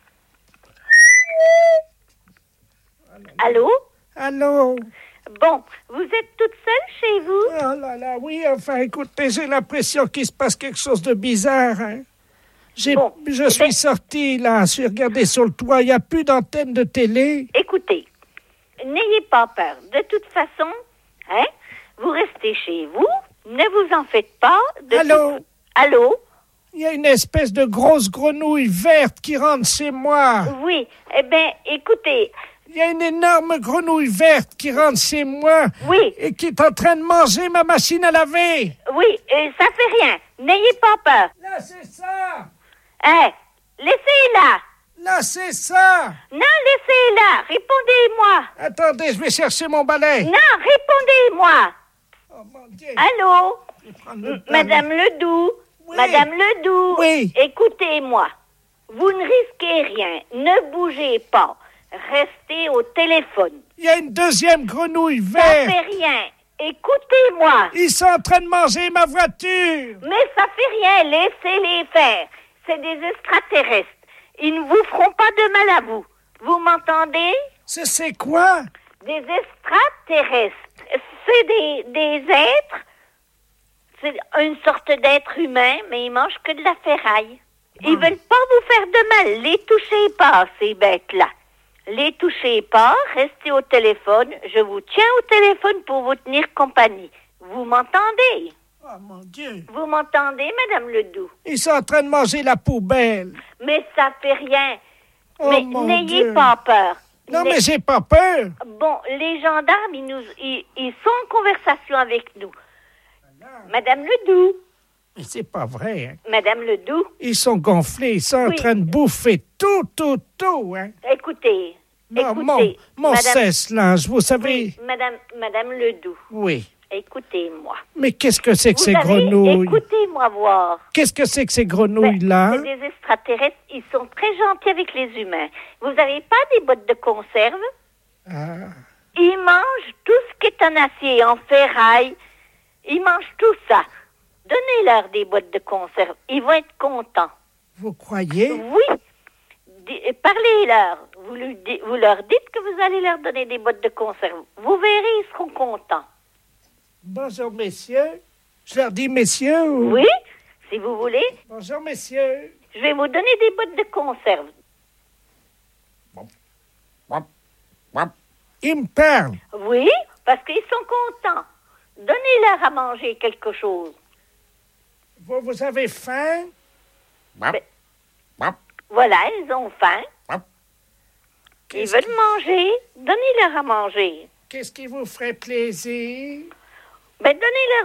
Allô? Allô? Bon, vous êtes toute seule chez vous? Oh là là, oui, enfin, écoutez, j'ai l'impression qu'il se passe quelque chose de bizarre, hein. J'ai, Bon, je eh suis ben- sorti, là, j'ai regardé sur le toit, il n'y a plus d'antenne de télé. Écoutez, n'ayez pas peur. De toute façon, hein, vous restez chez vous, ne vous en faites pas. De Allô? toute- Allô? Il y a une espèce de grosse grenouille verte qui rentre chez moi. Oui, eh bien, écoutez, Il y a une énorme grenouille verte qui rentre chez moi. Oui. Et qui est en train de manger ma machine à laver. oui, euh, ça fait rien. N'ayez pas peur. Là, c'est ça. Hein, laissez-la. Là, c'est ça. Non, laissez-la. Répondez-moi. Attendez, je vais chercher mon balai. Non, répondez-moi. Oh, mon Dieu. Allô? Je vais prendre le M- balai. Madame Ledoux, Oui. Madame Ledoux, Oui. écoutez-moi. Vous ne risquez rien. Ne bougez pas. Restez au téléphone. Il y a une deuxième grenouille Ça verte. fait rien. Écoutez-moi. Ils sont en train de manger ma voiture. Mais ça fait rien. Laissez-les faire. C'est des extraterrestres. Ils ne vous feront pas de mal à vous. Vous m'entendez? C'est, c'est quoi? Des extraterrestres. C'est des, des êtres. C'est une sorte d'être humain, mais ils mangent que de la ferraille. Ils veulent pas vous faire de mal. Les touchez pas, ces bêtes-là. Les touchez pas, restez au téléphone. Je vous tiens au téléphone pour vous tenir compagnie. Vous m'entendez? Oh, mon Dieu. Vous m'entendez, Madame Ledoux? Ils sont en train de manger la poubelle. Mais ça fait rien. Oh, mais mon n'ayez Dieu. pas peur. Non, Les- mais j'ai pas peur. Bon, les gendarmes, ils, nous, ils, ils sont en conversation avec nous. Madame Ledoux, Mais c'est pas vrai, hein. Madame Ledoux, Ils sont gonflés, ils sont en Oui. train de bouffer tout, tout, tout, hein. écoutez, Non, écoutez, mon, mon Madame, cesse-linge, vous savez. oui, Madame, Madame Ledoux, Oui. écoutez-moi. Mais qu'est-ce que c'est que Vous ces savez, grenouilles? écoutez-moi voir. Qu'est-ce que c'est que ces Ben, grenouilles-là? c'est des extraterrestres, ils sont très gentils avec les humains. Vous n'avez pas des boîtes de conserve? Ah. Ils mangent tout ce qui est en acier, en ferraille. Ils mangent tout ça. Donnez-leur des boîtes de conserve. Ils vont être contents. Vous croyez? Oui. di- parlez-leur. Vous, lui di- vous leur dites que vous allez leur donner des boîtes de conserve. Vous verrez, ils seront contents. Bonjour, messieurs. Je leur dis messieurs ou... Oui, si vous voulez. Bonjour, messieurs. Je vais vous donner des boîtes de conserve. Ils me parlent. Oui, parce qu'ils sont contents. Donnez-leur à manger quelque chose. Vous, vous avez faim? Ben, voilà, ils ont faim. Ils veulent manger. Donnez-leur à manger. Qu'est-ce qui vous ferait plaisir? Ben, donnez-leur